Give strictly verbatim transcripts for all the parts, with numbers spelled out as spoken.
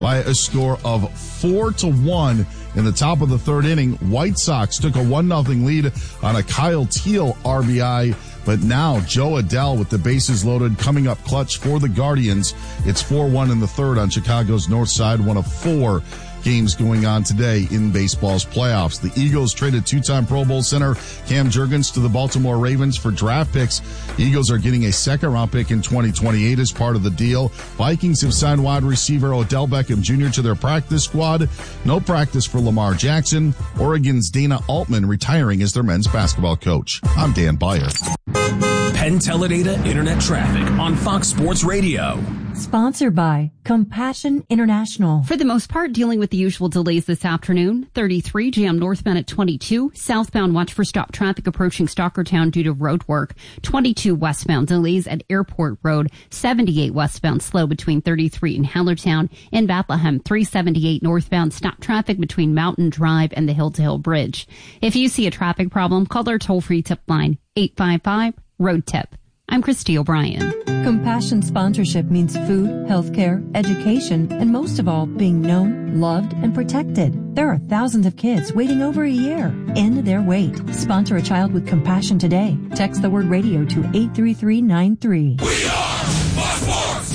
by a score of four to one in the top of the third inning. White Sox took a one nothing lead on a Kyle Teal R B I. But now Joe Adell with the bases loaded coming up clutch for the Guardians. It's four one in the third on Chicago's north side, one of four games going on today in baseball's playoffs. The Eagles traded two-time Pro Bowl center Cam Jurgens to the Baltimore Ravens for draft picks. Eagles are getting a second-round pick in twenty twenty-eight as part of the deal. Vikings have signed wide receiver Odell Beckham Junior to their practice squad. No practice for Lamar Jackson. Oregon's Dana Altman retiring as their men's basketball coach. I'm Dan Beyer. Penn Teledata Internet Traffic on Fox Sports Radio. Sponsored by Compassion International. For the most part, dealing with the usual delays this afternoon. thirty-three jam northbound at twenty-two. Southbound watch for stop traffic approaching Stockertown due to road work. twenty-two westbound delays at Airport Road. seventy-eight westbound slow between thirty-three and Hallertown. In Bethlehem, three seventy-eight northbound stop traffic between Mountain Drive and the Hill to Hill Bridge. If you see a traffic problem, call our toll-free tip line eight five five road tip. I'm Christy O'Brien. Compassion sponsorship means food, healthcare, education, and most of all, being known, loved, and protected. There are thousands of kids waiting over a year. End their wait. Sponsor a child with compassion today. Text the word radio to eight three three nine three. We are Fox Sports!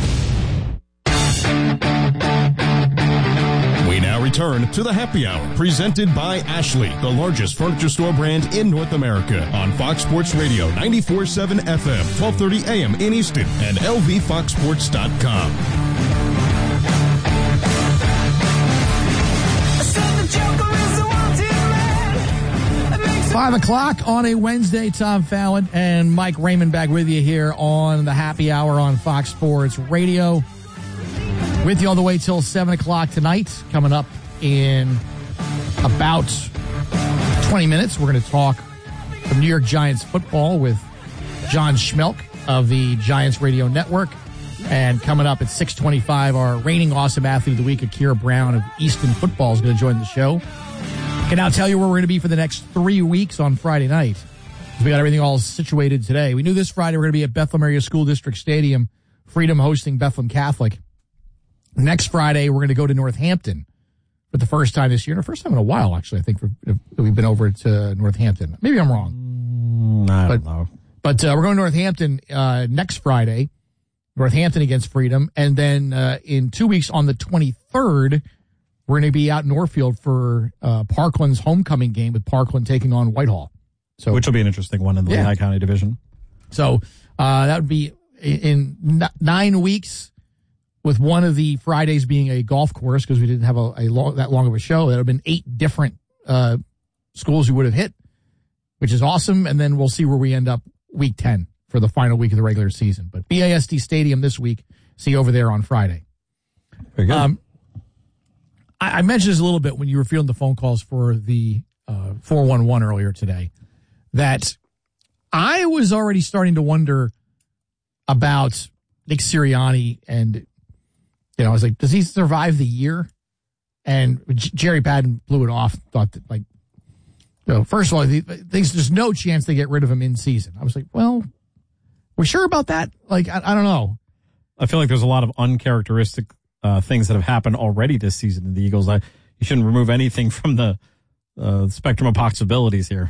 We now return to the Happy Hour, presented by Ashley, the largest furniture store brand in North America, on Fox Sports Radio, ninety-four point seven F M, twelve thirty A M in Easton, and L V fox sports dot com. Five o'clock on a Wednesday. Tom Fallon and Mike Raymond back with you here on the Happy Hour on Fox Sports Radio. With you all the way till seven o'clock tonight. Coming up in about twenty minutes, we're going to talk some New York Giants football with John Schmelk of the Giants Radio Network. And coming up at six twenty-five, our reigning awesome athlete of the week, Akira Brown of Easton Football, is going to join the show. I can now tell you where we're going to be for the next three weeks on Friday night. We got everything all situated today. We knew this Friday we're going to be at Bethlehem Area School District Stadium, Freedom hosting Bethlehem Catholic. Next Friday, we're going to go to Northampton for the first time this year. The first time in a while, actually, I think, for, we've been over to Northampton. Maybe I'm wrong. Mm, I don't but, know. But uh, we're going to Northampton uh, next Friday, Northampton against Freedom. And then uh, in two weeks on the twenty-third, we're going to be out in Northfield for uh, Parkland's homecoming game with Parkland taking on Whitehall. So, Which will be an interesting one in the yeah. Lehigh County Division. So uh, that would be in, in nine weeks. With one of the Fridays being a golf course, because we didn't have a, a long, that long of a show, there have been eight different uh, schools we would have hit, which is awesome. And then we'll see where we end up week ten for the final week of the regular season. But B A S D Stadium this week, see you over there on Friday. Very good. Um, I, I mentioned this a little bit when you were fielding the phone calls for the uh, four one one earlier today, that I was already starting to wonder about Nick Sirianni and You know, I was like, does he survive the year? And J- Jerry Padden blew it off, thought that, like, you know, first of all, there's just no chance they get rid of him in season. I was like, well, we're sure about that? Like, I, I don't know. I feel like there's a lot of uncharacteristic uh, things that have happened already this season in the Eagles. I, you shouldn't remove anything from the uh, spectrum of possibilities here.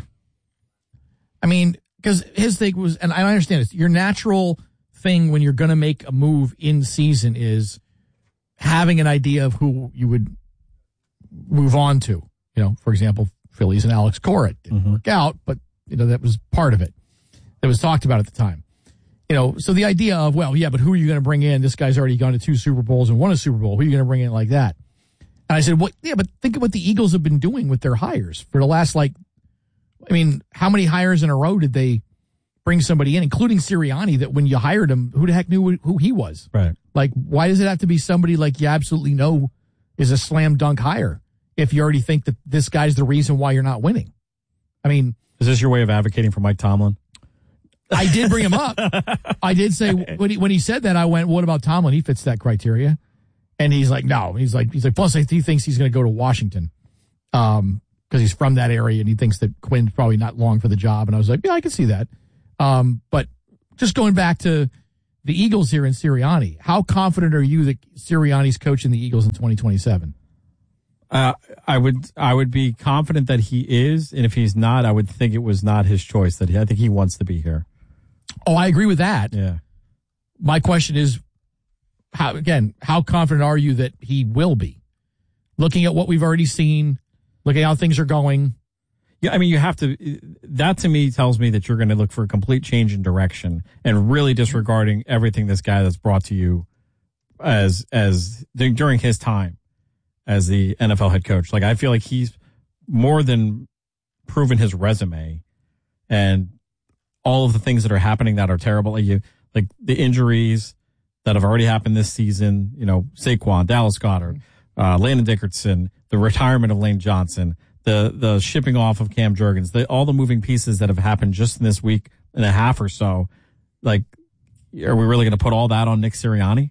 I mean, because his thing was, and I understand this, your natural thing when you're going to make a move in season is having an idea of who you would move on to. You know, for example, Phillies and Alex Cora. It didn't mm-hmm. work out, but, you know, that was part of it. That was talked about at the time. You know, so the idea of, well, yeah, but who are you going to bring in? This guy's already gone to two Super Bowls and won a Super Bowl. Who are you going to bring in like that? And I said, well, yeah, but think of what the Eagles have been doing with their hires for the last, like, I mean, how many hires in a row did they bring somebody in, including Sirianni, that when you hired him, who the heck knew who he was? Right. Like, why does it have to be somebody like you absolutely know is a slam dunk hire if you already think that this guy's the reason why you're not winning? I mean, is this your way of advocating for Mike Tomlin? I did bring him up. I did say when he when he said that, I went, "What about Tomlin? He fits that criteria." And he's like, "No." He's like, he's like. Plus, he thinks he's going to go to Washington, um, because he's from that area, and he thinks that Quinn's probably not long for the job. And I was like, "Yeah, I can see that." Um, but just going back to the Eagles here in Sirianni. How confident are you that Sirianni's coaching the Eagles in twenty twenty-seven? Uh, I would I would be confident that he is, and if he's not, I would think it was not his choice. That he, I think he wants to be here. Oh, I agree with that. Yeah. My question is, how again, how confident are you that he will be? Looking at what we've already seen, looking at how things are going. Yeah, I mean, you have to, that to me tells me that you're going to look for a complete change in direction and really disregarding everything this guy that's brought to you as, as during his time as the N F L head coach. Like, I feel like he's more than proven his resume and all of the things that are happening that are terrible. Like you, like the injuries that have already happened this season, you know, Saquon, Dallas Goedert, uh, Landon Dickerson, the retirement of Lane Johnson, the the shipping off of Cam Jurgens, the, all the moving pieces that have happened just in this week and a half or so. Like, are we really going to put all that on Nick Sirianni?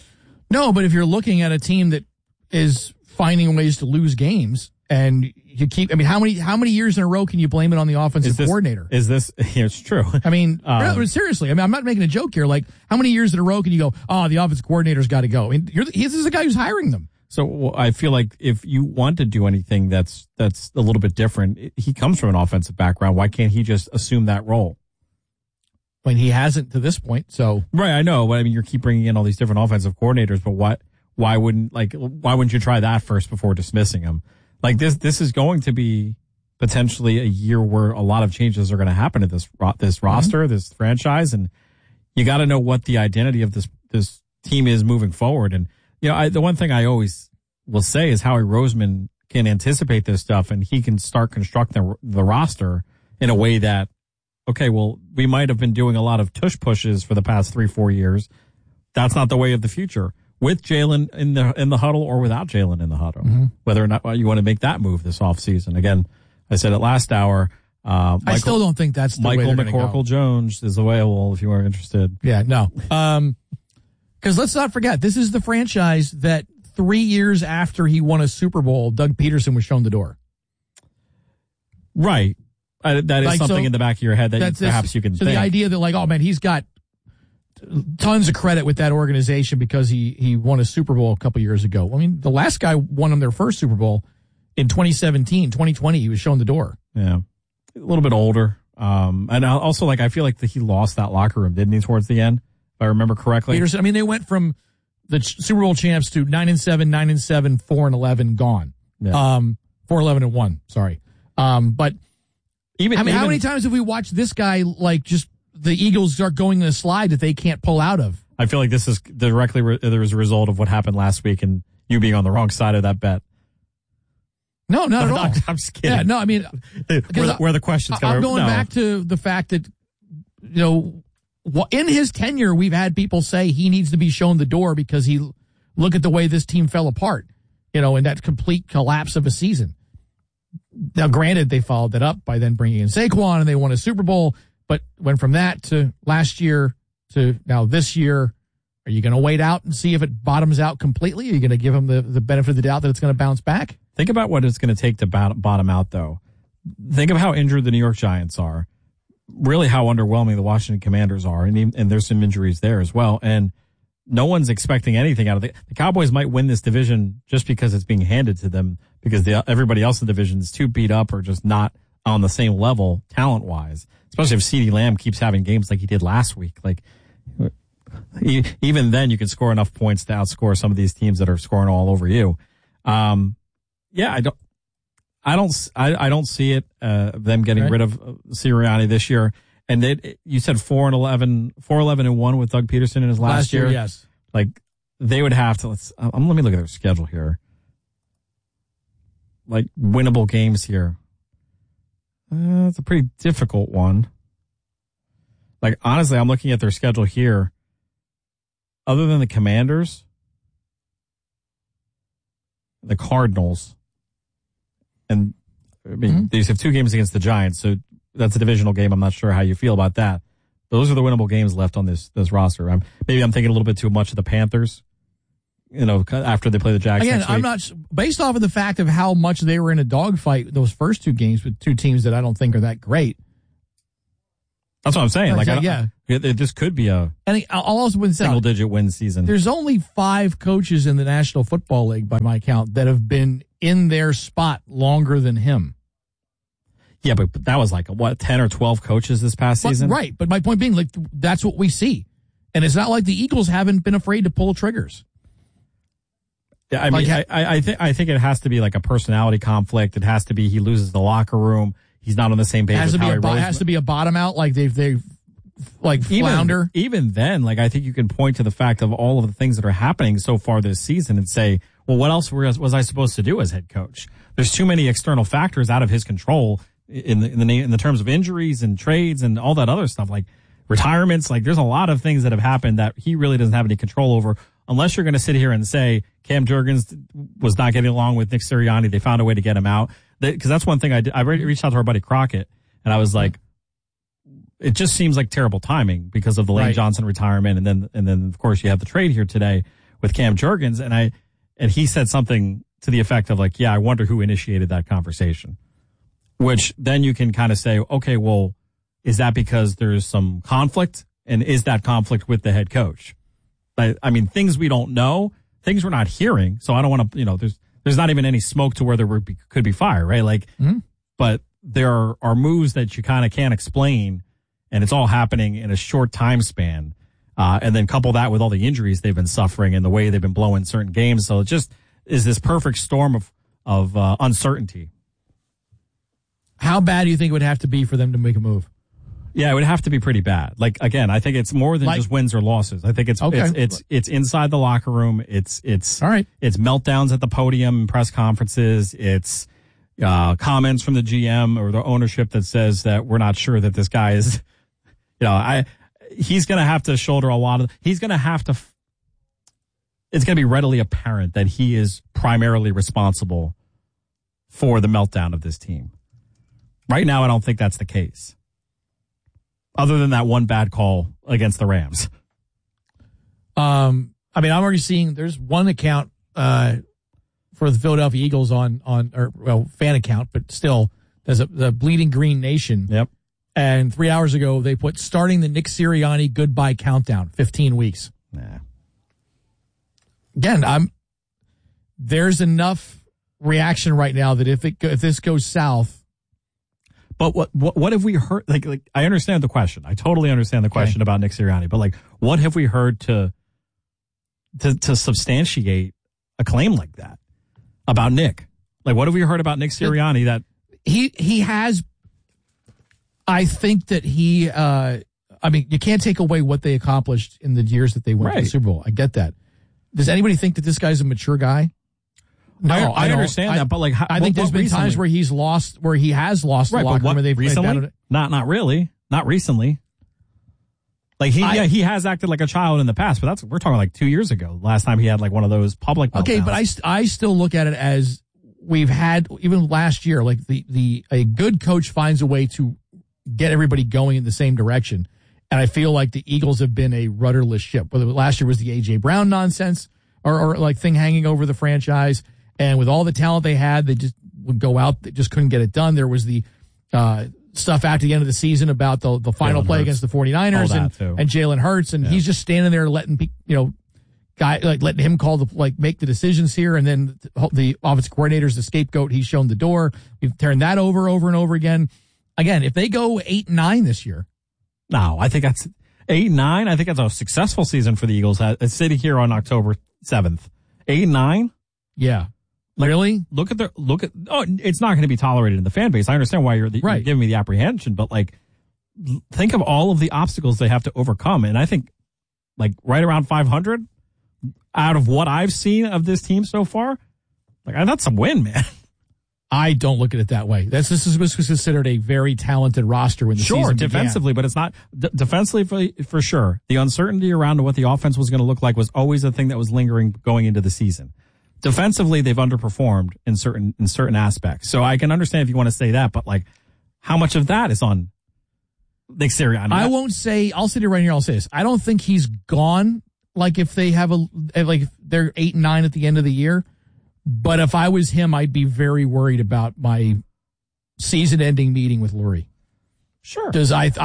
No, but if you're looking at a team that is finding ways to lose games and you keep, I mean, how many how many years in a row can you blame it on the offensive is this, coordinator? Is this, yeah, it's true. I mean, um, seriously, I mean, I'm not making a joke here. Like, how many years in a row can you go, oh, the offensive coordinator's got to go? I mean, you're, this is a guy who's hiring them. So I feel like if you want to do anything that's that's a little bit different, he comes from an offensive background. Why can't he just assume that role? When he hasn't to this point, so right, I know. But I mean, you keep bringing in all these different offensive coordinators, but what? Why wouldn't like? Why wouldn't you try that first before dismissing him? Like this, this is going to be potentially a year where a lot of changes are going to happen to this this mm-hmm. roster, this franchise, and you got to know what the identity of this this team is moving forward. And you know, I, the one thing I always will say is Howie Roseman can anticipate this stuff and he can start constructing the, the roster in a way that, okay, well, we might have been doing a lot of tush pushes for the past three, four years. That's not the way of the future. With Jalen in the in the huddle or without Jalen in the huddle, mm-hmm. whether or not you want to make that move this offseason. Again, I said it last hour. Uh, Michael, I still don't think that's the Michael way they're McCorkle Jones is available if you are interested. Yeah, no. Um, because let's not forget, this is the franchise that three years after he won a Super Bowl, Doug Peterson was shown the door. Right. Uh, that is like, something so in the back of your head that you, perhaps you can so think. The idea that, like, oh, man, he's got tons of credit with that organization because he, he won a Super Bowl a couple years ago. I mean, the last guy won them their first Super Bowl in twenty seventeen, twenty twenty. He was shown the door. Yeah. A little bit older. Um, and also, like, I feel like the, he lost that locker room, didn't he, towards the end? If I remember correctly. Peterson, I mean, they went from the Super Bowl champs to nine and seven, nine and seven, four and eleven, gone. Yeah. Um, four eleven and one. Sorry. Um, but even I mean, even, how many times have we watched this guy like just the Eagles start going in a slide that they can't pull out of? I feel like this is directly re- there was a result of what happened last week and you being on the wrong side of that bet. No, not no, at all. I'm just kidding. Yeah, no, I mean, where, the, where the questions come. I'm going no. back to the fact that you know. In his tenure, we've had people say he needs to be shown the door because he look at the way this team fell apart, you know, in that complete collapse of a season. Now, granted, they followed that up by then bringing in Saquon and they won a Super Bowl, but went from that to last year to now this year. Are you going to wait out and see if it bottoms out completely? Are you going to give him the, the benefit of the doubt that it's going to bounce back? Think about what it's going to take to bottom out, though. Think of how injured the New York Giants are. Really how underwhelming the Washington Commanders are, and even, and there's some injuries there as well. And no one's expecting anything out of it. The Cowboys might win this division just because it's being handed to them because the, everybody else in the division is too beat up or just not on the same level talent-wise, especially if CeeDee Lamb keeps having games like he did last week. Like, even then you can score enough points to outscore some of these teams that are scoring all over you. Um, yeah, I don't. I don't, I, I don't see it, uh, them getting right. rid of Sirianni this year. And they, you said four and eleven, four, eleven and one with Doug Peterson in his last, last year, year. Yes. Like they would have to, let's, um, let me look at their schedule here. Like winnable games here. Uh, it's a pretty difficult one. Like honestly, I'm looking at their schedule here. Other than the Commanders, the Cardinals, and I mean, mm-hmm. they have two games against the Giants, so that's a divisional game. I'm not sure how you feel about that. Those are the winnable games left on this this roster. I'm, maybe I'm thinking a little bit too much of the Panthers, you know, after they play the Jags. Again, next week. I'm not, based off of the fact of how much they were in a dogfight those first two games with two teams that I don't think are that great. That's what I'm saying. Like, Okay, I, yeah. it, it, this could be a And I'll also point this out. single-digit win season. There's only five coaches in the National Football League, by my count, that have been in their spot longer than him. Yeah, but, but that was like, what, ten or twelve coaches this past But, season? right. But my point being, like, that's what we see. And it's not like the Eagles haven't been afraid to pull triggers. Yeah, I mean, Like, I, I, I, think, I think it has to be like a personality conflict. It has to be he loses the locker room. He's not on the same page It has, with to be Howie a, bo- Roseman. has to be a bottom out, like they've, they've like, flounder. Even, even then, like, I think you can point to the fact of all of the things that are happening so far this season and say, well, what else was, was I supposed to do as head coach? There's too many external factors out of his control in the, in the, in the terms of injuries and trades and all that other stuff, like retirements. Like, there's a lot of things that have happened that he really doesn't have any control over, unless you're going to sit here and say Cam Jurgens was not getting along with Nick Sirianni. They found a way to get him out. Because that's one thing I did. I reached out to our buddy Crockett, and I was like, it just seems like terrible timing because of the Lane Right. Johnson retirement, and then and then of course you have the trade here today with Cam Jurgens, and I and he said something to the effect of like, yeah, I wonder who initiated that conversation. Which then you can kind of say, okay, well, is that because there's some conflict, and is that conflict with the head coach? I, I mean, things we don't know, things we're not hearing. So I don't want to, you know, there's there's not even any smoke to where there would be, could be fire, right? Like, Mm-hmm. but there are, are moves that you kind of can't explain, and it's all happening in a short time span. Uh, and then couple that with all the injuries they've been suffering and the way they've been blowing certain games. So it just is this perfect storm of, of uh, uncertainty. How bad do you think it would have to be for them to make a move? Yeah, it would have to be pretty bad. Like, again, I think it's more than Like- just wins or losses. I think it's, Okay. it's, it's, it's inside the locker room. It's, it's, All right. it's meltdowns at the podium, press conferences. It's, uh, comments from the G M or the ownership that says that we're not sure that this guy is, you know, I, he's going to have to shoulder a lot of, he's going to have to, it's going to be readily apparent that he is primarily responsible for the meltdown of this team. Right now, I don't think that's the case. Other than that one bad call against the Rams. Um, I mean, I'm already seeing there's one account uh, for the Philadelphia Eagles on on or well fan account, but still there's a the Bleeding Green Nation. Yep. And three hours ago they put starting the Nick Sirianni goodbye countdown, fifteen weeks. Nah. Again, I'm there's enough reaction right now that if it go, if this goes south. But what, what what have we heard? Like, like I understand the question. I totally understand the question Okay. about Nick Sirianni. But like, what have we heard to to to substantiate a claim like that about Nick? Like, what have we heard about Nick Sirianni that he he has I think that he uh I mean you can't take away what they accomplished in the years that they went to Right. the Super Bowl. I get that. Does anybody think that this guy's a mature guy? No, I, I, don't. understand I, that, but like, how, I think what, there's what been recently? times where he's lost where he has lost right, the but locker what, room where they've they've recently, down- not not really, not recently. Like he I- yeah he has acted like a child in the past, but that's we're talking like two years ago. Last time he had like one of those public meltdowns. Okay, but I, st- I still look at it as we've had even last year, like the, the a good coach finds a way to get everybody going in the same direction. And I feel like the Eagles have been a rudderless ship. Whether last year was the A J Brown nonsense or, or like thing hanging over the franchise. And with all the talent they had, they just would go out. They just couldn't get it done. There was the uh, stuff after the end of the season about the, the final Jalen play Hurts. against the 49ers All and, that, too. and Jalen Hurts. And Yeah. he's just standing there letting, pe- you know, guy like letting him call the like make the decisions here, and then the, the offensive coordinator's the scapegoat. He's shown the door. We've turned that over, over and over again. Again, if they go eight and nine this year, no, I think that's eight and nine. I think that's a successful season for the Eagles. It's sitting here on October seventh, eight and nine. yeah, Like, really, Look at the look at. Oh, it's not going to be tolerated in the fan base. I understand why you're, the, Right. you're giving me the apprehension, but like, think of all of the obstacles they have to overcome, and I think like right around five hundred out of what I've seen of this team so far, like that's a win, man. I don't look at it that way. That's this is was considered a very talented roster when the Sure, season began. defensively, but it's not d- defensively for, for sure. The uncertainty around what the offense was going to look like was always a thing that was lingering going into the season. Defensively, they've underperformed in certain in certain aspects. So I can understand if you want to say that, but like, how much of that is on Nick Sirianni? I won't say. I'll sit here right here. I'll say this. I don't think he's gone. Like if they have a like if they're eight and nine at the end of the year. But if I was him, I'd be very worried about my season-ending meeting with Lurie. Sure. Because I, I,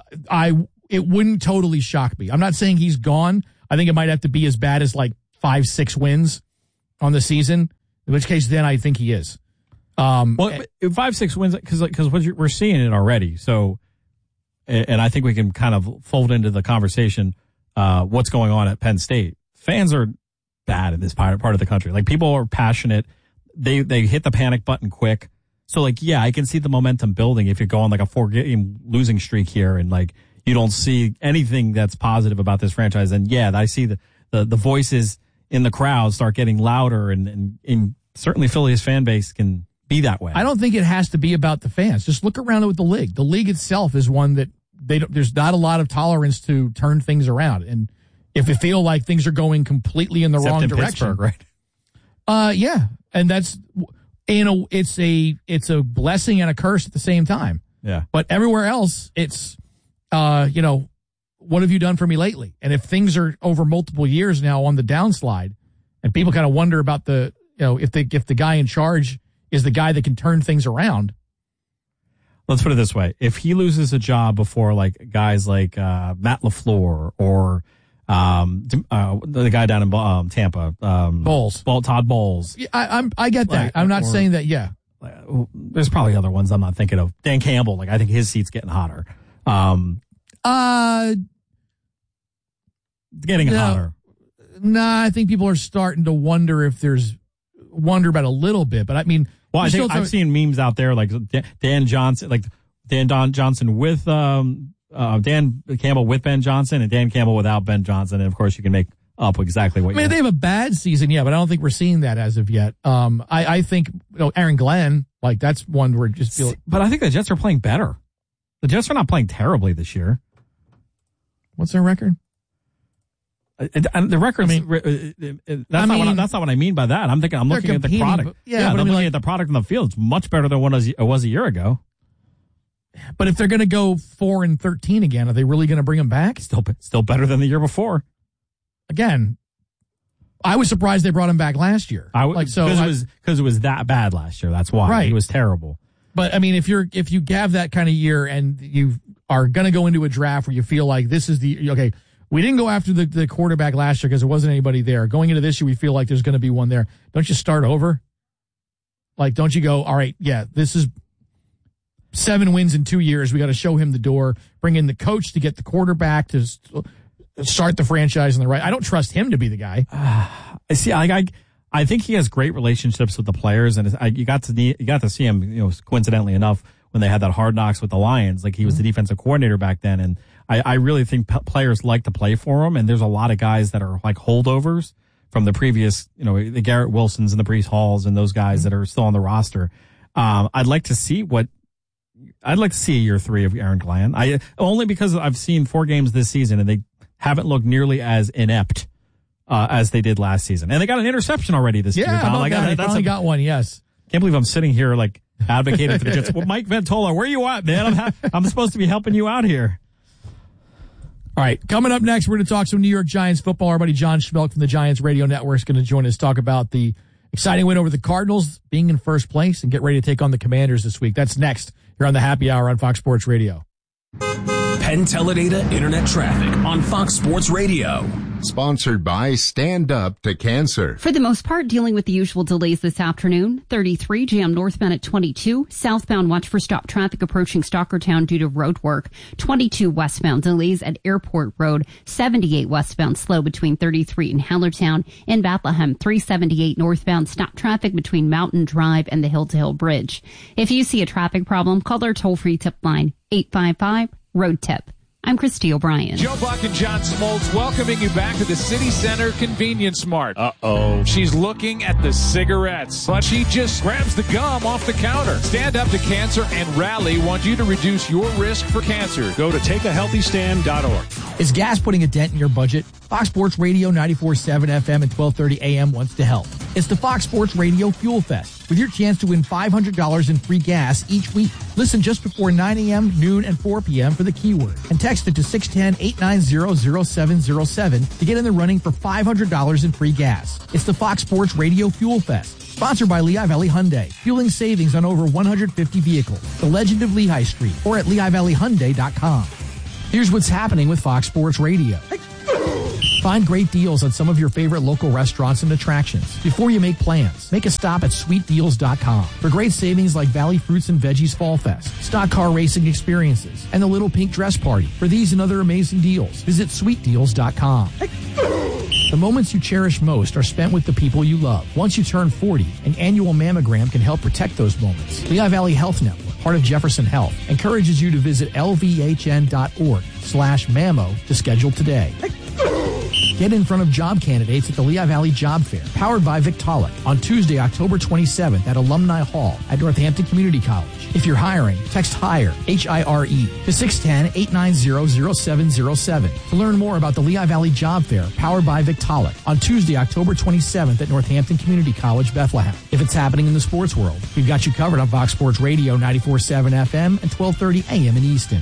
I it wouldn't totally shock me. I'm not saying he's gone. I think it might have to be as bad as like five, six wins on the season, in which case then I think he is. Um, well, five, six wins, because because we're seeing it already. So, and I think we can kind of fold into the conversation uh, what's going on at Penn State. Fans are bad in this part of the country. Like, people are passionate. They they hit the panic button quick. So, like, yeah, I can see the momentum building if you go on like a four-game losing streak here and like you don't see anything that's positive about this franchise. And yeah, I see the the, the voices in the crowd start getting louder, and, and, and certainly Philly's fan base can be that way. I don't think it has to be about the fans. Just look around with the league. The league itself is one that they don't, there's not a lot of tolerance to turn things around. And if you feel like things are going completely in the Except wrong in direction, Pittsburgh, right? Uh, yeah, and that's you know it's a it's a blessing and a curse at the same time. Yeah. But everywhere else, it's uh, you know, what have you done for me lately? And if things are over multiple years now on the downslide, and people kind of wonder about the you know if the if the guy in charge is the guy that can turn things around. Let's put it this way. If he loses a job before like guys like uh, Matt LaFleur or um, uh, the guy down in um, Tampa, um, Bowles, Ball, Todd Bowles. Yeah, I, I'm, I get that. Like, I'm not or, saying that, yeah. There's probably other ones I'm not thinking of. Dan Campbell, like I think his seat's getting hotter. Um, uh, getting no, hotter. Nah, I think people are starting to wonder if there's wonder about a little bit, but I mean, well, I think I've seen memes out there like Dan Johnson, like Dan Don Johnson with um, uh, Dan Campbell with Ben Johnson, and Dan Campbell without Ben Johnson, and of course you can make up exactly what. I mean, you they have a bad season, yeah, but I don't think we're seeing that as of yet. Um, I, I think you know, Aaron Glenn, like that's one where just feel. But I think the Jets are playing better. The Jets are not playing terribly this year. What's their record? Uh, the record. I mean, uh, that's, I mean, not what I, that's not what I mean by that. I'm thinking. I'm looking at the product. But, yeah, yeah I'm looking like, at the product in the field. It's much better than what it was a year ago. But if they're going to go four and thirteen again, are they really going to bring them back? Still, still better than the year before. Again, I was surprised they brought him back last year. I like so because it was because it was that bad last year. That's why. Right. He was terrible. But I mean, if you're if you have that kind of year and you are going to go into a draft where you feel like this is the okay. We didn't go after the, the quarterback last year because there wasn't anybody there. Going into this year, we feel like there's going to be one there. Don't you start over? Like, don't you go, all right, yeah, this is seven wins in two years. We got to show him the door, bring in the coach to get the quarterback to start the franchise in the right. I don't trust him to be the guy. Uh, see, I, I I think he has great relationships with the players, and I, you got to you got to see him, you know, coincidentally enough, when they had that Hard Knocks with the Lions. Like, he was mm-hmm. the defensive coordinator back then, and I, I really think p- players like to play for him, and there's a lot of guys that are like holdovers from the previous, you know, the Garrett Wilsons and the Breece Halls and those guys mm-hmm. that are still on the roster. Um, I'd like to see what I'd like to see a year three of Aaron Glenn. I only because I've seen four games this season, and they haven't looked nearly as inept uh, as they did last season. And they got an interception already this yeah, year. Yeah, like, that. They finally a, got one. Yes. Can't believe I'm sitting here like advocating for the Jets. Well, Mike Ventola, where you at, man? I'm ha- I'm supposed to be helping you out here. All right, coming up next, we're going to talk some New York Giants football. Our buddy John Schmelk from the Giants Radio Network is going to join us, talk about the exciting win over the Cardinals, being in first place, and get ready to take on the Commanders this week. That's next here on the Happy Hour on Fox Sports Radio. Penn Teledata Internet Traffic on Fox Sports Radio. Sponsored by Stand Up to Cancer. For the most part, dealing with the usual delays this afternoon. thirty-three jam northbound at twenty-two. Southbound watch for stop traffic approaching Stockertown due to road work. twenty-two westbound delays at Airport Road. seventy-eight westbound slow between thirty-three and Hallertown. In Bethlehem, three seventy-eight northbound stop traffic between Mountain Drive and the Hill to Hill Bridge. If you see a traffic problem, call our toll-free tip line eight five five road tip. I'm Christy O'Brien. Joe Buck and John Smoltz welcoming you back to the City Center Convenience Mart. Uh-oh. She's looking at the cigarettes, but she just grabs the gum off the counter. Stand Up to Cancer and Rally want you to reduce your risk for cancer. Go to take a healthy stand dot org. Is gas putting a dent in your budget? Fox Sports Radio ninety-four point seven F M and twelve thirty A M wants to help. It's the Fox Sports Radio Fuel Fest, with your chance to win five hundred dollars in free gas each week. Listen just before nine A M, noon, and four P M for the keyword, and text it to six one zero, eight nine zero, zero seven zero seven to get in the running for five hundred dollars in free gas. It's the Fox Sports Radio Fuel Fest, sponsored by Lehigh Valley Hyundai, fueling savings on over one hundred fifty vehicles. The legend of Lehigh Street, or at lehigh valley hyundai dot com. Here's what's happening with Fox Sports Radio. Find great deals on some of your favorite local restaurants and attractions. Before you make plans, make a stop at sweet deals dot com for great savings like Valley Fruits and Veggies Fall Fest, stock car racing experiences, and the Little Pink Dress Party. For these and other amazing deals, visit sweet deals dot com. The moments you cherish most are spent with the people you love. Once you turn forty, an annual mammogram can help protect those moments. Lehigh Valley Health Network, part of Jefferson Health, encourages you to visit L V H N dot org slash mammo to schedule today. Get in front of job candidates at the Lehigh Valley Job Fair, powered by Victaulic, on Tuesday, October twenty-seventh at Alumni Hall at Northampton Community College. If you're hiring, text HIRE, H I R E, to six one zero, eight nine zero, zero seven zero seven to learn more about the Lehigh Valley Job Fair, powered by Victaulic, on Tuesday, October twenty-seventh at Northampton Community College, Bethlehem. If it's happening in the sports world, we've got you covered on Fox Sports Radio, ninety-four point seven F M and twelve thirty A M in Easton.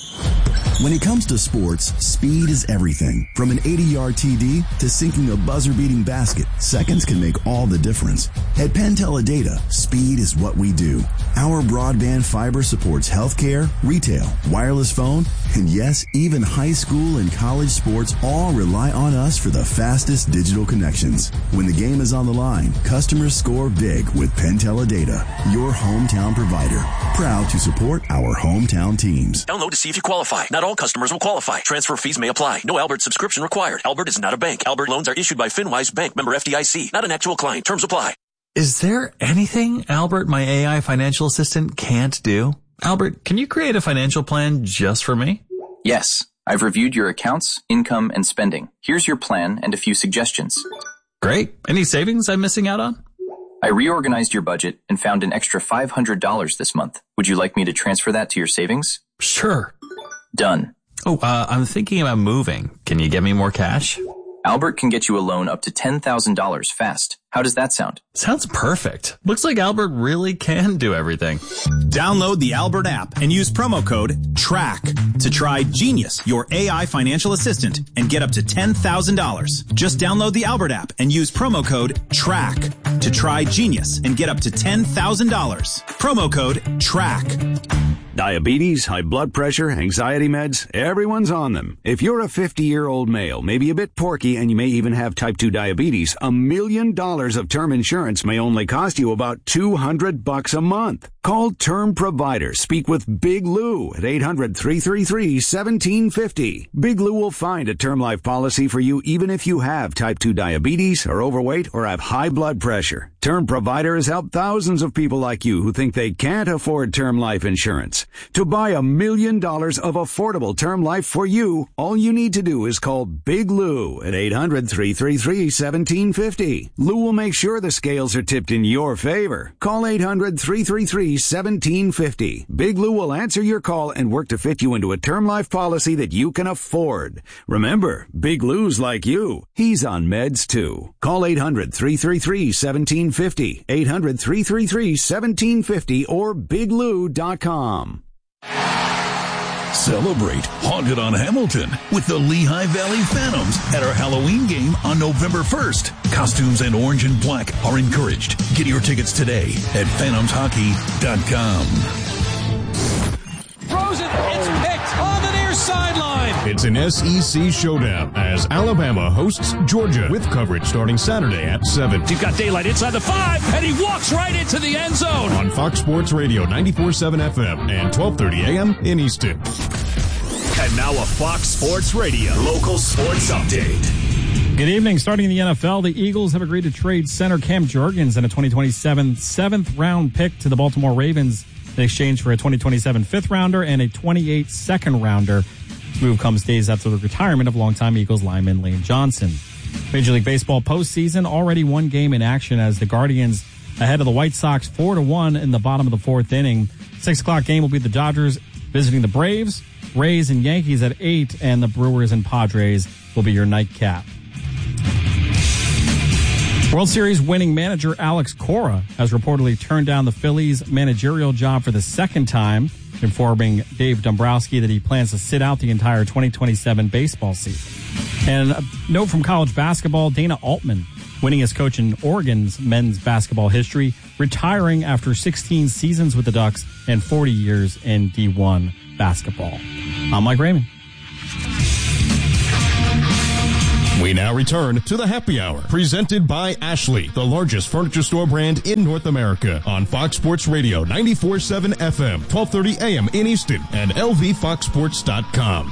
When it comes to sports, speed is everything. From an eighty-yard T D to sinking a buzzer-beating basket, seconds can make all the difference. At Penteledata, speed is what we do. Our broadband fiber supports healthcare, retail, wireless phone, and yes, even high school and college sports all rely on us for the fastest digital connections. When the game is on the line, customers score big with Penteledata, your hometown provider. Proud to support our hometown teams. Download to see if you qualify. Not all customers will qualify. Transfer fees may apply. No Albert subscription required. Albert is not a bank. Albert loans are issued by FinWise Bank, member F D I C. Not an actual client. Terms apply. Is there anything Albert, my A I financial assistant, can't do? Albert, can you create a financial plan just for me? Yes. I've reviewed your accounts, income, and spending. Here's your plan and a few suggestions. Great. Any savings I'm missing out on? I reorganized your budget and found an extra five hundred dollars this month. Would you like me to transfer that to your savings? Sure. Done. Oh, uh, I'm thinking about moving. Can you get me more cash? Albert can get you a loan up to ten thousand dollars fast. How does that sound? Sounds perfect. Looks like Albert really can do everything. Download the Albert app and use promo code TRACK to try Genius, your A I financial assistant, and get up to ten thousand dollars. Just download the Albert app and use promo code TRACK to try Genius and get up to ten thousand dollars. Promo code TRACK. Diabetes, high blood pressure, anxiety meds, everyone's on them. If you're a fifty-year-old male, maybe a bit porky, and you may even have type two diabetes, a million dollars of term insurance may only cost you about two hundred bucks a month. Call Term Provider. Speak with Big Lou at eight hundred, three three three, one seven five zero. Big Lou will find a term life policy for you even if you have type two diabetes, are overweight, or have high blood pressure. Term Provider has helped thousands of people like you who think they can't afford term life insurance. To buy a million dollars of affordable term life for you, all you need to do is call Big Lou at eight hundred, three three three, one seven five zero. Lou will make sure the scales are tipped in your favor. Call eight hundred, three three three, one seven five zero. Big Lou will answer your call and work to fit you into a term life policy that you can afford. Remember, Big Lou's like you. He's on meds too. Call eight hundred, three three three, one seven five zero. eight hundred, three three three, one seven five zero or big lou dot com. Celebrate Haunted on Hamilton with the Lehigh Valley Phantoms at our Halloween game on November first. Costumes and orange and black are encouraged. Get your tickets today at phantoms hockey dot com. Frozen, it's picked on the near sideline. It's an S E C showdown as Alabama hosts Georgia with coverage starting Saturday at seven. You've got daylight inside the five, and he walks right into the end zone. On Fox Sports Radio ninety-four point seven F M and twelve thirty A M in Easton. And now a Fox Sports Radio local sports update. Good evening. Starting in the N F L, the Eagles have agreed to trade center Cam Jurgens and a twenty twenty-seven seventh round pick to the Baltimore Ravens in exchange for a twenty twenty-seven fifth rounder and a twenty-eight second rounder. This move comes days after the retirement of longtime Eagles lineman Lane Johnson. Major League Baseball postseason already one game in action as the Guardians ahead of the White Sox four to one in the bottom of the fourth inning. Six o'clock game will be the Dodgers visiting the Braves, Rays and Yankees at eight, and the Brewers and Padres will be your nightcap. World Series winning manager Alex Cora has reportedly turned down the Phillies' managerial job for the second time, informing Dave Dombrowski that he plans to sit out the entire twenty twenty-seven baseball season. And a note from college basketball, Dana Altman, winning as coach in Oregon's men's basketball history, retiring after sixteen seasons with the Ducks and forty years in D one basketball. I'm Mike Raymond. We now return to the Happy Hour, presented by Ashley, the largest furniture store brand in North America, on Fox Sports Radio ninety-four point seven F M, twelve thirty A M in Easton, and L V fox sports dot com.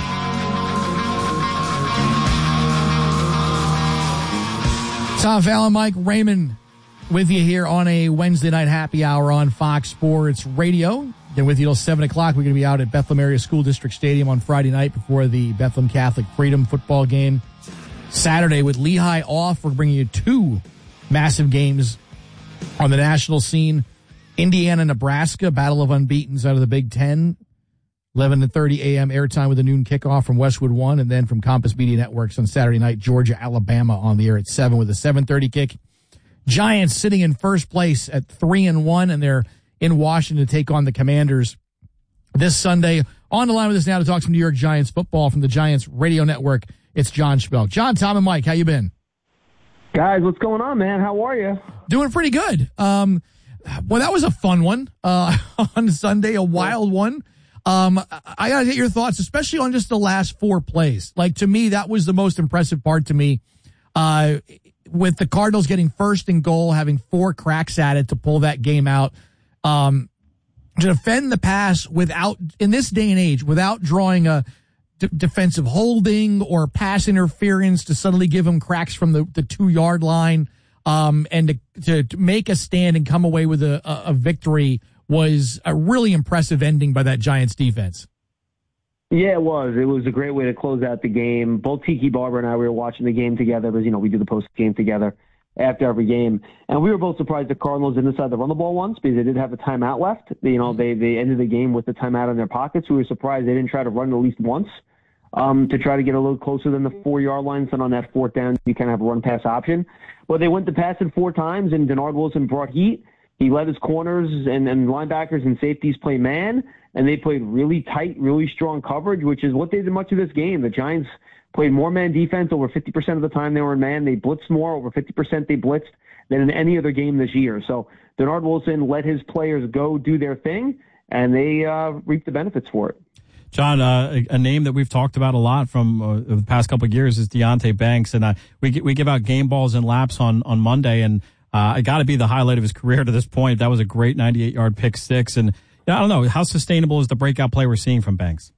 Tom Fallon, Mike Raymond with you here on a Wednesday night happy hour on Fox Sports Radio. Again, with you till seven o'clock. We're going to be out at Bethlehem Area School District Stadium on Friday night before the Bethlehem Catholic Freedom football game. Saturday with Lehigh off, we're bringing you two massive games on the national scene. Indiana, Nebraska, Battle of Unbeatens out of the Big Ten. eleven to thirty a.m. airtime with a noon kickoff from Westwood One, and then from Compass Media Networks on Saturday night, Georgia, Alabama on the air at seven with a seven thirty kick. Giants sitting in first place at three and one, and they're in Washington to take on the Commanders this Sunday. On the line with us now to talk some New York Giants football from the Giants Radio Network, it's John Spelk. John, Tom, and Mike, how you been? Guys, what's going on, man? How are you? Doing pretty good. Um, well, that was a fun one uh, on Sunday, a wild one. Um, I got to get your thoughts, especially on just the last four plays. Like, to me, that was the most impressive part to me. Uh, with the Cardinals getting first and goal, having four cracks at it to pull that game out. Um, to defend the pass without, in this day and age, without drawing a d- defensive holding or pass interference to suddenly give them cracks from the, the two-yard line, um, and to, to, to make a stand and come away with a, a, a victory was a really impressive ending by that Giants defense. Yeah, it was. It was a great way to close out the game. Both Tiki Barber and I, we were watching the game together because, you know, we do the post-game together after every game. And we were both surprised the Cardinals didn't decide to run the ball once because they did have a timeout left. They, you know, they, they ended the game with the timeout in their pockets. We were surprised they didn't try to run at least once um, to try to get a little closer than the four-yard line. So on that fourth down, you kind of have a run-pass option. But they went to pass it four times, and Denard Wilson brought heat. He let his corners and, and linebackers and safeties play man, and they played really tight, really strong coverage, which is what they did much of this game. The Giants played more man defense over fifty percent of the time they were in man. They blitzed more, over fifty percent they blitzed than in any other game this year. So Denard Wilson let his players go do their thing, and they uh, reaped the benefits for it. John, uh, a, a name that we've talked about a lot from uh, the past couple of years is Deonte Banks, and uh, we we give out game balls and laps on, on Monday, and uh, it got to be the highlight of his career to this point. That was a great ninety-eight yard pick six, and I don't know, how sustainable is the breakout play we're seeing from Banks?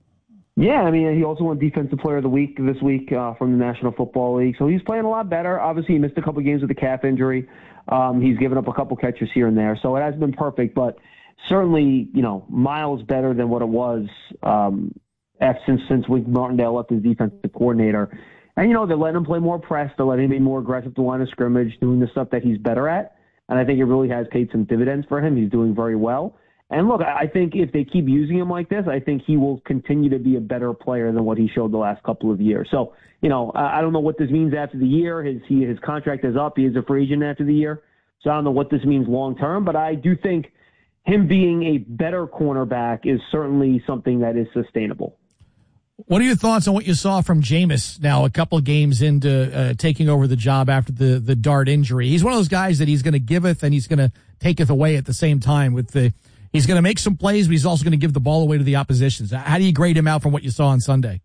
Yeah, I mean, he also won Defensive Player of the Week this week uh, from the National Football League, so he's playing a lot better. Obviously, he missed a couple games with a calf injury. Um, he's given up a couple catches here and there, so it hasn't been perfect, but certainly, you know, miles better than what it was um, since since Wink Martindale left as defensive coordinator. And, you know, they're letting him play more press. They're letting him be more aggressive at the line of scrimmage, doing the stuff that he's better at. And I think it really has paid some dividends for him. He's doing very well. And, look, I think if they keep using him like this, I think he will continue to be a better player than what he showed the last couple of years. So, you know, I don't know what this means after the year. His he, his contract is up. He is a free agent after the year. So I don't know what this means long term. But I do think him being a better cornerback is certainly something that is sustainable. What are your thoughts on what you saw from Jameis now a couple of games into uh, taking over the job after the, the dart injury? He's one of those guys that he's going to giveth and he's going to taketh away at the same time. With the He's going to make some plays, but he's also going to give the ball away to the oppositions. How do you grade him out from what you saw on Sunday?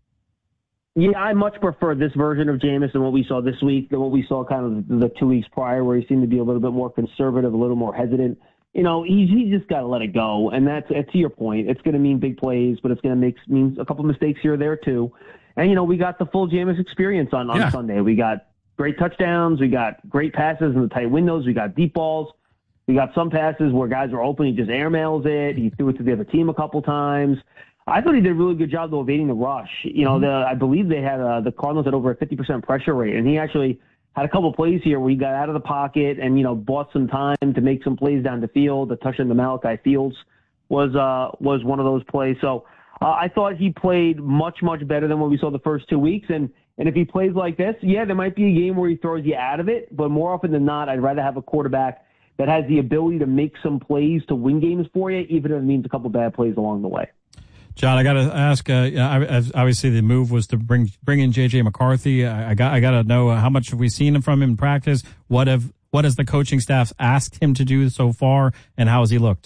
Yeah, I much prefer this version of Jameis than what we saw this week, than what we saw kind of the two weeks prior, where he seemed to be a little bit more conservative, a little more hesitant. You know, he's, he's just got to let it go. And that's, to your point, it's going to mean big plays, but it's going to make mean a couple mistakes here or there, too. And, you know, we got the full Jameis experience on, on yeah. Sunday. We got great touchdowns. We got great passes in the tight windows. We got deep balls. We got some passes where guys are open. He just airmails it. He threw it to the other team a couple times. I thought he did a really good job, though, evading the rush. You know, mm-hmm. the, I believe they had uh, the Cardinals had over a fifty percent pressure rate, and he actually had a couple of plays here where he got out of the pocket and, you know, bought some time to make some plays down the field. The touchdown to Malachi Fields was uh, was one of those plays. So uh, I thought he played much, much better than what we saw the first two weeks. And, and if he plays like this, yeah, there might be a game where he throws you out of it. But more often than not, I'd rather have a quarterback that has the ability to make some plays to win games for you, even if it means a couple bad plays along the way. John, I got to ask. Uh, obviously, the move was to bring bring in J J McCarthy. I, I got I got to know uh, how much have we seen from him in practice. What have what has the coaching staff asked him to do so far, and how has he looked?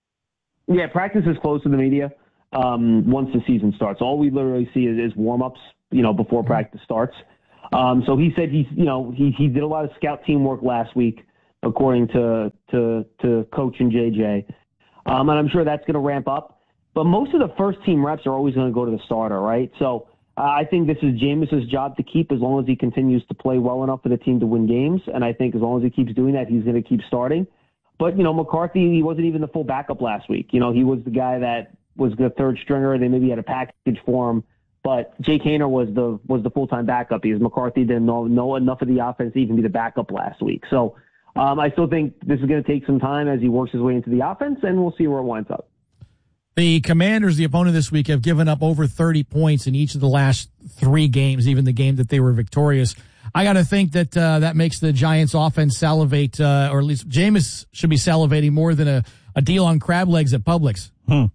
Yeah, practice is closed to the media um, once the season starts. All we literally see is, is warm ups, you know, before practice starts. Um, so he said he's, you know, he he did a lot of scout teamwork last week, according to to to coach and J J, um, and I'm sure that's going to ramp up. But most of the first team reps are always going to go to the starter, right? So uh, I think this is Jameis's job to keep as long as he continues to play well enough for the team to win games, and I think as long as he keeps doing that, he's going to keep starting. But you know, McCarthy, he wasn't even the full backup last week. You know, he was the guy that was the third stringer. They maybe had a package for him. But Jake Haener was the was the full-time backup because McCarthy didn't know, know enough of the offense to even be the backup last week. So um, I still think this is going to take some time as he works his way into the offense, and we'll see where it winds up. The Commanders, the opponent this week, have given up over thirty points in each of the last three games, even the game that they were victorious. I got to think that uh, that makes the Giants' offense salivate, uh, or at least Jameis should be salivating more than a, a deal on crab legs at Publix. Hmm.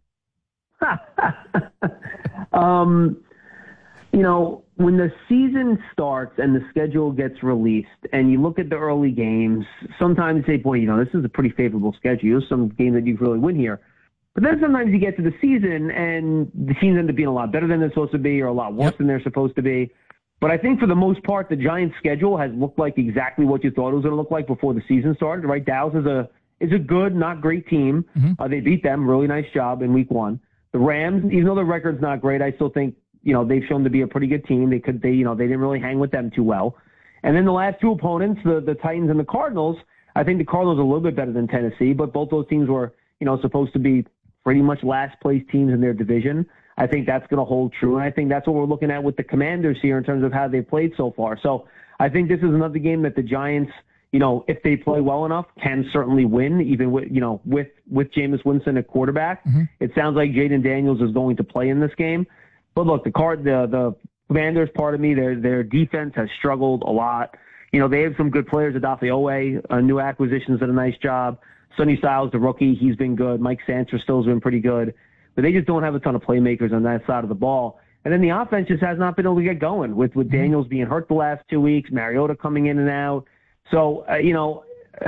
um. You know, when the season starts and the schedule gets released and you look at the early games, sometimes you say, boy, you know, this is a pretty favorable schedule. There's some game that you can really win here. But then sometimes you get to the season and the teams end up being a lot better than they're supposed to be or a lot worse yep. than they're supposed to be. But I think for the most part, the Giants' schedule has looked like exactly what you thought it was going to look like before the season started, right? Dallas is a is a good, not great team. Mm-hmm. Uh, they beat them. Really nice job in week one. The Rams, even though the record's not great, I still think, you know, they've shown to be a pretty good team. They could, they, you know, they didn't really hang with them too well. And then the last two opponents, the, the Titans and the Cardinals, I think the Cardinals are a little bit better than Tennessee, but both those teams were, you know, supposed to be pretty much last place teams in their division. I think that's going to hold true. And I think that's what we're looking at with the Commanders here in terms of how they've played so far. So I think this is another game that the Giants, you know, if they play well enough, can certainly win, even with, you know, with, with Jameis Winston at quarterback. Mm-hmm. It sounds like Jaden Daniels is going to play in this game. But look, the card, the the Commanders, part of me, their their defense has struggled a lot. You know, they have some good players. Adafe Owe, uh, new acquisitions, did a nice job. Sonny Styles, the rookie, he's been good. Mike Sanchez still's been pretty good. But they just don't have a ton of playmakers on that side of the ball. And then the offense just has not been able to get going with, with Daniels being hurt the last two weeks, Mariota coming in and out. So, uh, you know,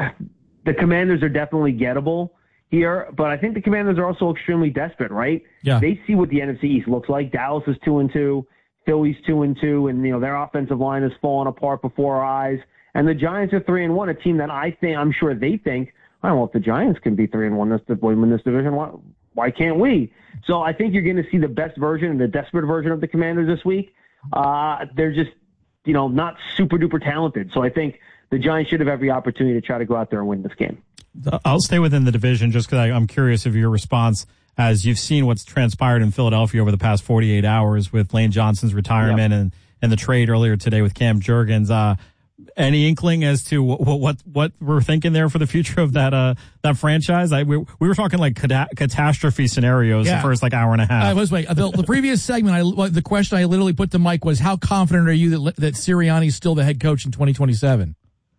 the Commanders are definitely gettable here, but I think the Commanders are also extremely desperate, right? Yeah. They see what the N F C East looks like. Dallas is two and two, Philly's two and two, and you know their offensive line is falling apart before our eyes. And the Giants are three and one, a team that I think I'm sure they think, I don't know if the Giants can be three and one this win this division. Why, why can't we? So I think you're going to see the best version, the desperate version of the Commanders this week. Uh, they're just, you know, not super duper talented. So I think the Giants should have every opportunity to try to go out there and win this game. I'll stay within the division just because I'm curious of your response as you've seen what's transpired in Philadelphia over the past forty-eight hours with Lane Johnson's retirement yep. and, and the trade earlier today with Cam Jurgens. Uh, any inkling as to what, what, what we're thinking there for the future of that, uh, that franchise? I, we, we were talking like cata- catastrophe scenarios yeah. the first like hour and a half. Uh, let's wait. The, the previous segment, I, the question I literally put to Mike was, how confident are you that, that Sirianni's still the head coach in twenty twenty-seven?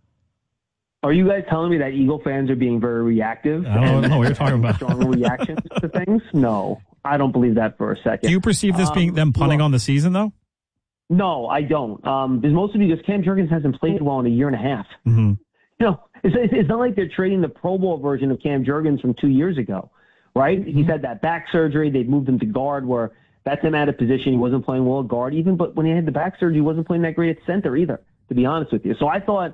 Are you guys telling me that Eagle fans are being very reactive? I don't know what you're talking about. Strong reactions to things? No, I don't believe that for a second. Do you perceive this being um, them punting well, on the season, though? No, I don't. Um, because most of you, because Cam Jurgens hasn't played well in a year and a half. Mm-hmm. You know, it's, it's not like they're trading the Pro Bowl version of Cam Jurgens from two years ago, right? Mm-hmm. He's had that back surgery. They've moved him to guard where that's him out of position. He wasn't playing well at guard even, but when he had the back surgery, he wasn't playing that great at center either, to be honest with you. So I thought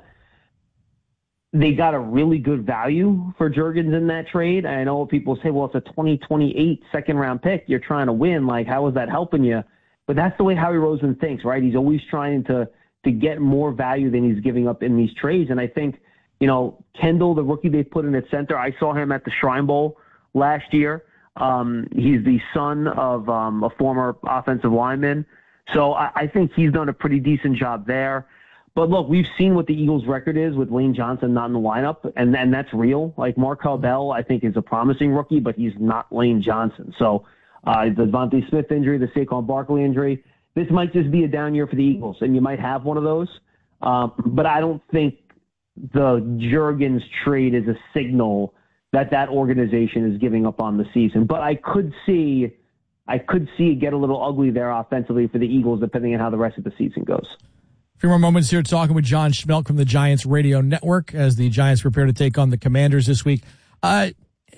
they got a really good value for Jurgens in that trade. I know people say, well, it's a twenty twenty-eight second round pick. You're trying to win. Like, how is that helping you? But that's the way Howie Roseman thinks, right? He's always trying to, to get more value than he's giving up in these trades. And I think, you know, Kendall, the rookie they put in at center, I saw him at the Shrine Bowl last year. Um, he's the son of um, a former offensive lineman. So I, I think he's done a pretty decent job there. But look, we've seen what the Eagles' record is with Lane Johnson not in the lineup, and, and that's real. Like Markel Bell, I think, is a promising rookie, but he's not Lane Johnson. So uh, the Devontae Smith injury, the Saquon Barkley injury, this might just be a down year for the Eagles, and you might have one of those. Um, but I don't think the Jurgens trade is a signal that that organization is giving up on the season. But I could see, I could see it get a little ugly there offensively for the Eagles, depending on how the rest of the season goes. A few more moments here talking with John Schmelk from the Giants Radio Network as the Giants prepare to take on the Commanders this week. Uh,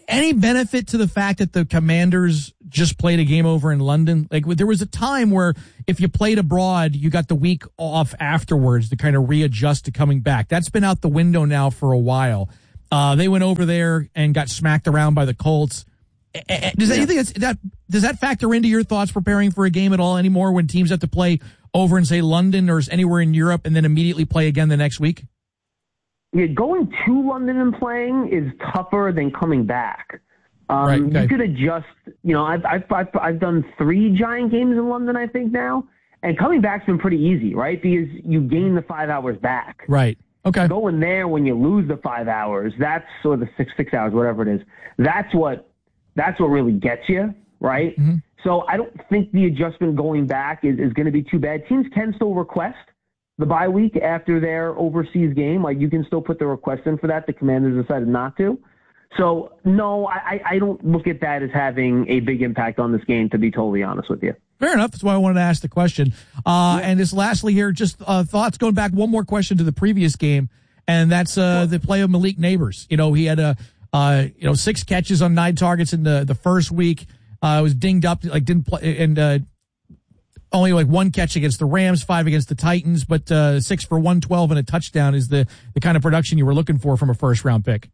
any benefit to the fact that the Commanders just played a game over in London? Like, there was a time where if you played abroad, you got the week off afterwards to kind of readjust to coming back. That's been out the window now for a while. Uh, they went over there and got smacked around by the Colts. Does anything that's, that does that factor into your thoughts preparing for a game at all anymore when teams have to play over in, say, London or anywhere in Europe and then immediately play again the next week? Yeah, going to London and playing is tougher than coming back. Um, right, okay. You could adjust. You know, I've, I've I've I've done three Giant games in London, I think now, and coming back's been pretty easy, right? Because you gain the five hours back. Right. Okay. Going there when you lose the five hours, that's or the six six hours, whatever it is. That's what that's what really gets you, right? Mm-hmm. So I don't think the adjustment going back is, is going to be too bad. Teams can still request the bye week after their overseas game. Like, you can still put the request in for that. The Commanders decided not to. So, no, I, I don't look at that as having a big impact on this game, to be totally honest with you. Fair enough. That's why I wanted to ask the question. Uh, yeah. And just lastly here, just uh, thoughts going back one more question to the previous game, and that's uh, the play of Malik Neighbors. You know, he had a uh, you know six catches on nine targets in the, the first week. Uh, was dinged up, like didn't play, and uh, only like one catch against the Rams, five against the Titans, but uh, six for one twelve and a touchdown is the, the kind of production you were looking for from a first round pick.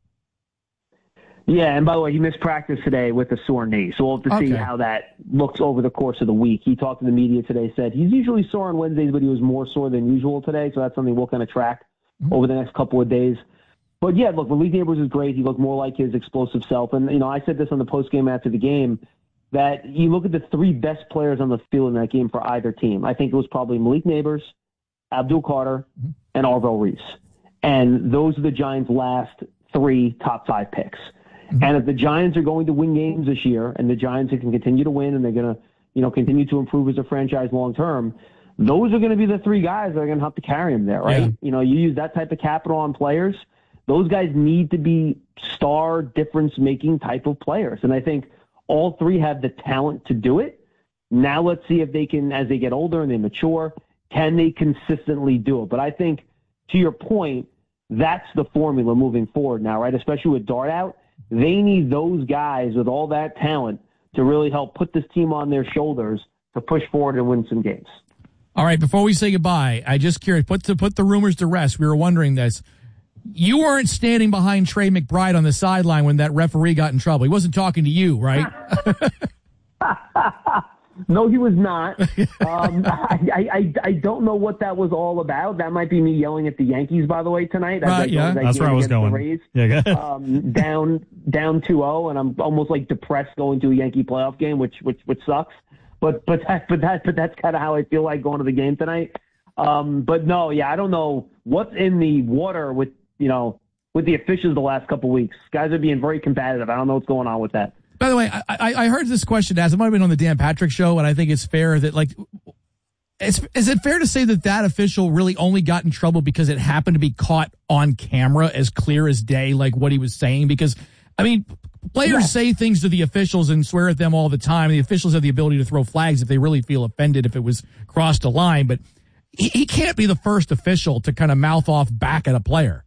Yeah, and by the way, he missed practice today with a sore knee, so we'll have to see Okay. how that looks over the course of the week. He talked to the media today, said he's usually sore on Wednesdays, but he was more sore than usual today, so that's something we'll kind of track mm-hmm. over the next couple of days. But yeah, look, Malik Neighbors is great. He looked more like his explosive self, and you know, I said this on the post game after the game, that you look at the three best players on the field in that game for either team. I think it was probably Malik Neighbors, Abdul Carter, mm-hmm. and Arvell Reese. And those are the Giants' last three top five picks. Mm-hmm. And if the Giants are going to win games this year, and the Giants can continue to win, and they're going to, you know, continue to improve as a franchise long term, those are going to be the three guys that are going to have to carry them there, right? Yeah. You know, you use that type of capital on players. Those guys need to be star difference-making type of players. And I think all three have the talent to do it. Now let's see if they can, as they get older and they mature, can they consistently do it? But I think, to your point, that's the formula moving forward now, right? Especially with Dart out. They need those guys with all that talent to really help put this team on their shoulders to push forward and win some games. All right, before we say goodbye, I just curious, put to put the rumors to rest. We were wondering this. You weren't standing behind Trey McBride on the sideline when that referee got in trouble. He wasn't talking to you, right? No, he was not. Um, I, I I don't know what that was all about. That might be me yelling at the Yankees, by the way, tonight. Right, yeah, that's where I was going. Rays, yeah, um, down down two oh, and I'm almost like depressed going to a Yankee playoff game, which which which sucks. But but that but that but that's kind of how I feel like going to the game tonight. Um, but no, yeah, I don't know what's in the water with you know with the officials the last couple of weeks. Guys are being very competitive. I don't know what's going on with that. By the way, I, I heard this question asked. It might have been on the Dan Patrick show, and I think it's fair that, like, it's, is it fair to say that that official really only got in trouble because it happened to be caught on camera as clear as day, like what he was saying? Because, I mean, players yeah. say things to the officials and swear at them all the time. The officials have the ability to throw flags if they really feel offended if it was crossed a line, but he, he can't be the first official to kind of mouth off back at a player.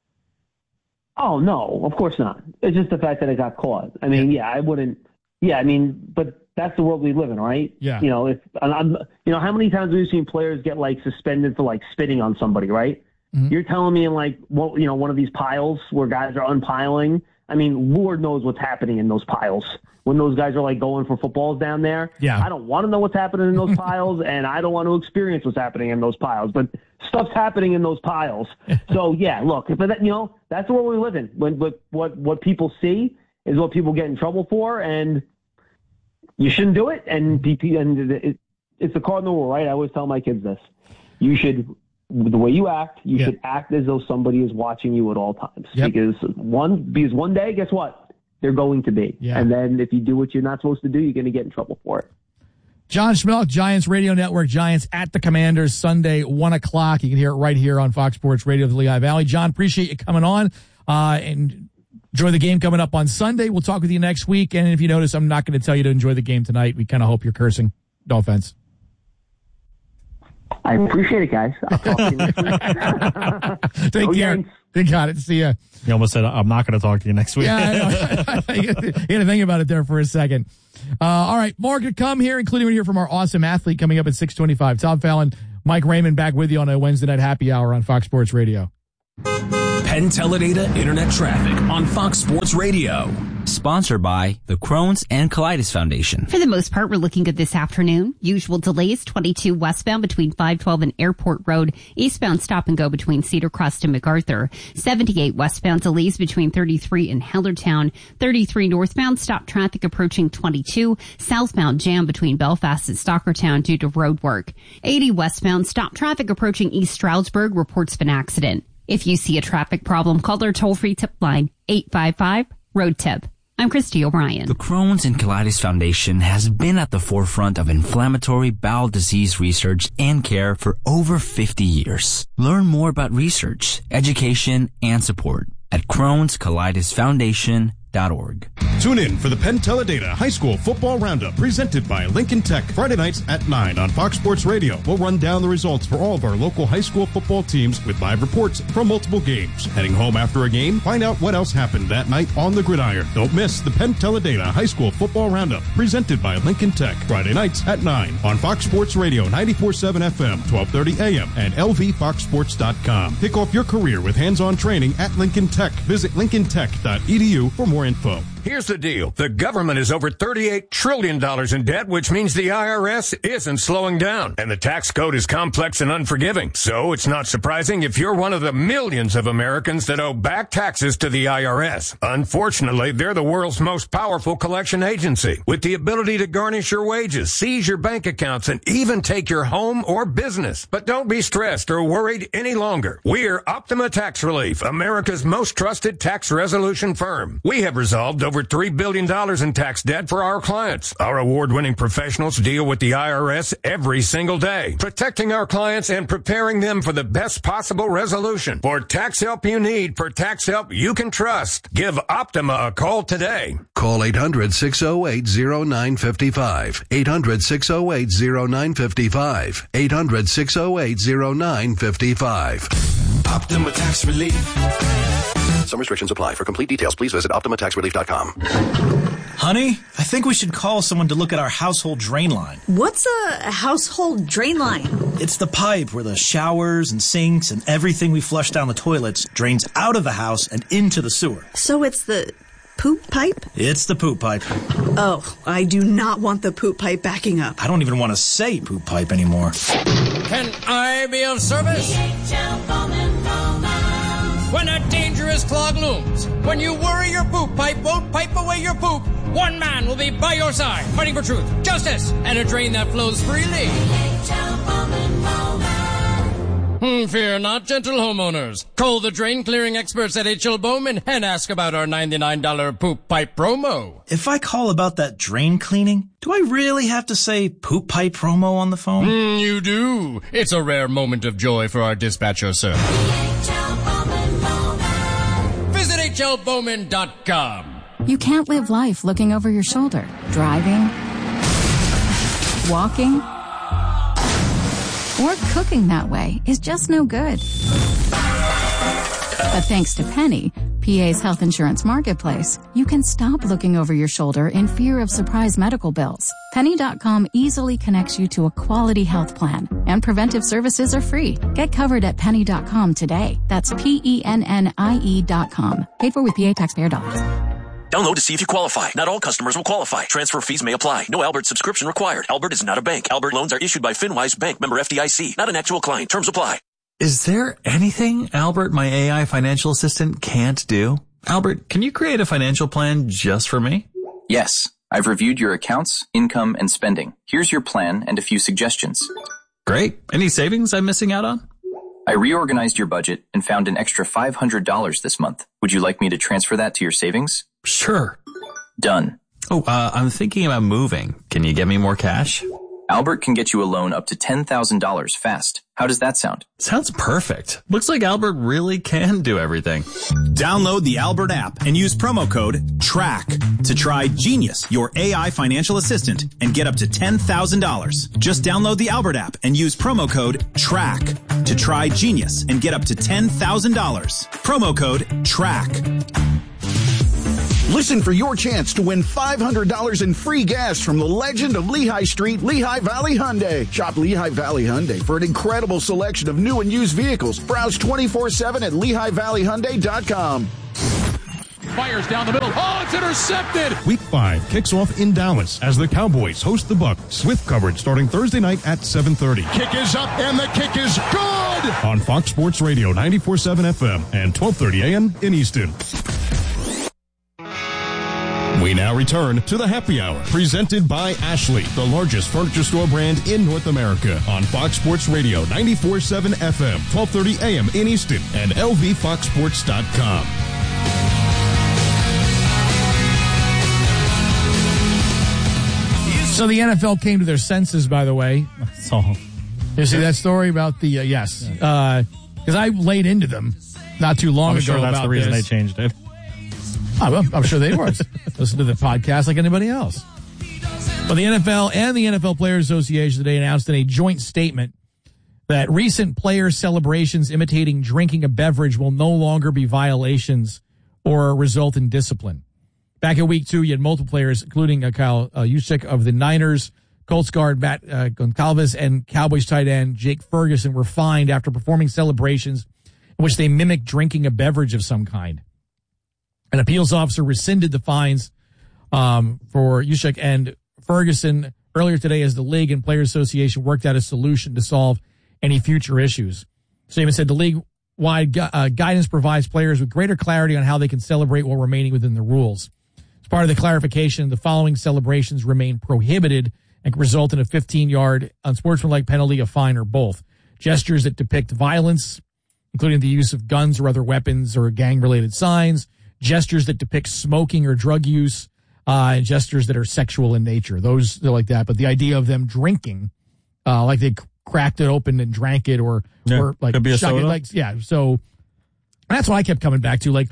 Oh, no, of course not. It's just the fact that it got caught. I mean, yeah, yeah I wouldn't. Yeah, I mean, but that's the world we live in, right? Yeah. You know, if I'm, you know, how many times have you seen players get like suspended for like spitting on somebody, right? Mm-hmm. You're telling me in like, well, you know, one of these piles where guys are unpiling. I mean, Lord knows what's happening in those piles when those guys are like going for footballs down there. Yeah. I don't want to know what's happening in those piles, and I don't want to experience what's happening in those piles. But stuff's happening in those piles. So yeah, look, but that, you know, that's the world we live in. When but what what people see is what people get in trouble for, and you shouldn't do it. And and it, it's the cardinal rule, right? I always tell my kids this: you should. The way you act, you yep. should act as though somebody is watching you at all times. Yep. Because one, because one day, guess what? They're going to be. Yeah. And then if you do what you're not supposed to do, you're going to get in trouble for it. John Schmeelk, Giants Radio Network, Giants at the Commanders, Sunday, one o'clock. You can hear it right here on Fox Sports Radio of the Lehigh Valley. John, appreciate you coming on. Uh, and enjoy the game coming up on Sunday. We'll talk with you next week. And if you notice, I'm not going to tell you to enjoy the game tonight. We kind of hope you're cursing. No offense. I appreciate it, guys. I'll talk to you next week. Take Go care. Yanks. You got it. See ya. You almost said, I'm not going to talk to you next week. Yeah, I know. You had to think about it there for a second. Uh, all right, more to come here, including we hear from our awesome athlete coming up at six twenty-five. Tom Fallon, Mike Raymond back with you on a Wednesday night happy hour on Fox Sports Radio. Penn Teledata Internet Traffic on Fox Sports Radio. Sponsored by the Crohn's and Colitis Foundation. For the most part, we're looking good this afternoon. Usual delays, twenty-two westbound between five twelve and Airport Road. Eastbound stop and go between Cedar Crest and MacArthur. seventy-eight westbound delays between thirty-three and Hellertown. thirty-three northbound stop traffic approaching twenty-two. Southbound jam between Belfast and Stockertown due to road work. eighty westbound stop traffic approaching East Stroudsburg reports of an accident. If you see a traffic problem, call our toll-free tip line, eight five five, road tip. I'm Christy O'Brien. The Crohn's and Colitis Foundation has been at the forefront of inflammatory bowel disease research and care for over fifty years. Learn more about research, education, and support at crohns colitis foundation dot org. Tune in for the Penn Teledata High School Football Roundup presented by Lincoln Tech Friday nights at nine on Fox Sports Radio. We'll run down the results for all of our local high school football teams with live reports from multiple games. Heading home after a game, find out what else happened that night on the gridiron. Don't miss the Penn Teledata High School Football Roundup presented by Lincoln Tech Friday nights at nine on Fox Sports Radio ninety-four point seven F M, twelve thirty A M and L V fox sports dot com. Kick off your career with hands-on training at Lincoln Tech. Visit lincoln tech dot e d u for more info. Here's the deal. The government is over thirty-eight trillion dollars in debt, which means the I R S isn't slowing down. And the tax code is complex and unforgiving. So it's not surprising if you're one of the millions of Americans that owe back taxes to the I R S. Unfortunately, they're the world's most powerful collection agency, with the ability to garnish your wages, seize your bank accounts, and even take your home or business. But don't be stressed or worried any longer. We're Optima Tax Relief, America's most trusted tax resolution firm. We have resolved over three billion dollars in tax debt for our clients. Our award-winning professionals deal with the I R S every single day, protecting our clients and preparing them for the best possible resolution. For tax help you need, for tax help you can trust, give Optima a call today. Call eight hundred, six oh eight, oh nine five five. eight hundred, six oh eight, oh nine five five. eight hundred, six oh eight, oh nine five five. Optima Tax Relief. Some restrictions apply. For complete details, please visit optima tax relief dot com. Honey, I think we should call someone to look at our household drain line. What's a household drain line? It's the pipe where the showers and sinks and everything we flush down the toilets drains out of the house and into the sewer. So it's the poop pipe? It's the poop pipe. Oh, I do not want the poop pipe backing up. I don't even want to say poop pipe anymore. Can I be of service? When a dangerous clog looms, when you worry your poop pipe won't pipe away your poop, one man will be by your side, fighting for truth, justice, and a drain that flows freely. Hmm, fear not, gentle homeowners. Call the drain clearing experts at H L Bowman and ask about our ninety-nine dollars poop pipe promo. If I call about that drain cleaning, do I really have to say poop pipe promo on the phone? Mm, you do. It's a rare moment of joy for our dispatcher, sir. Visit H L Bowman dot com. You can't live life looking over your shoulder. Driving, walking, or cooking that way is just no good. But thanks to Penny, P A's health insurance marketplace, you can stop looking over your shoulder in fear of surprise medical bills. Penny dot com easily connects you to a quality health plan, and preventive services are free. Get covered at penny dot com today. That's P E N N I E dot com. Paid for with P A taxpayer dollars. Download to see if you qualify. Not all customers will qualify. Transfer fees may apply. No Albert subscription required. Albert is not a bank. Albert loans are issued by FinWise Bank, member F D I C. Not an actual client. Terms apply. Is there anything Albert, my A I financial assistant, can't do? Albert, can you create a financial plan just for me? Yes. I've reviewed your accounts, income, and spending. Here's your plan and a few suggestions. Great. Any savings I'm missing out on? I reorganized your budget and found an extra five hundred dollars this month. Would you like me to transfer that to your savings? Sure. Done. Oh, uh, I'm thinking about moving. Can you get me more cash? Albert can get you a loan up to ten thousand dollars fast. How does that sound? Sounds perfect. Looks like Albert really can do everything. Download the Albert app and use promo code TRACK to try Genius, your A I financial assistant, and get up to ten thousand dollars. Just download the Albert app and use promo code TRACK to try Genius and get up to ten thousand dollars. Promo code TRACK. Listen for your chance to win five hundred dollars in free gas from the legend of Lehigh Street, Lehigh Valley Hyundai. Shop Lehigh Valley Hyundai for an incredible selection of new and used vehicles. Browse twenty-four seven at Lehigh Valley Hyundai dot com. Fires down the middle. Oh, it's intercepted. Week five kicks off in Dallas as the Cowboys host the Bucs with coverage starting Thursday night at seven thirty. Kick is up and the kick is good. On Fox Sports Radio ninety-four point seven F M and twelve thirty A M in Easton. We now return to the Happy Hour, presented by Ashley, the largest furniture store brand in North America, on Fox Sports Radio ninety-four point seven F M, twelve thirty A M in Easton, and L V fox sports dot com. So the N F L came to their senses, by the way. That's all. You see that story about the, uh, yes, because uh, I laid into them not too long I'm ago sure that's about the reason this. they changed it. I'm, I'm sure they were. Listen to the podcast like anybody else. But the N F L and the N F L Players Association today announced in a joint statement that recent player celebrations imitating drinking a beverage will no longer be violations or result in discipline. Back in week two, you had multiple players, including uh, Kyle uh, Juszczyk of the Niners, Colts guard Matt uh, Goncalves, and Cowboys tight end Jake Ferguson were fined after performing celebrations in which they mimicked drinking a beverage of some kind. An appeals officer rescinded the fines um, for Juszczyk and Ferguson earlier today as the league and Players Association worked out a solution to solve any future issues. Statement said the league-wide gu- uh, guidance provides players with greater clarity on how they can celebrate while remaining within the rules. As part of the clarification, the following celebrations remain prohibited and can result in a fifteen-yard unsportsmanlike penalty, a fine, or both. Gestures that depict violence, including the use of guns or other weapons or gang-related signs, gestures that depict smoking or drug use, uh, and gestures that are sexual in nature. Those, they're like that. But the idea of them drinking, uh, like they cracked it open and drank it or, Yeah, or like, could be a shuck it, soda. like, yeah. So that's what I kept coming back to. Like,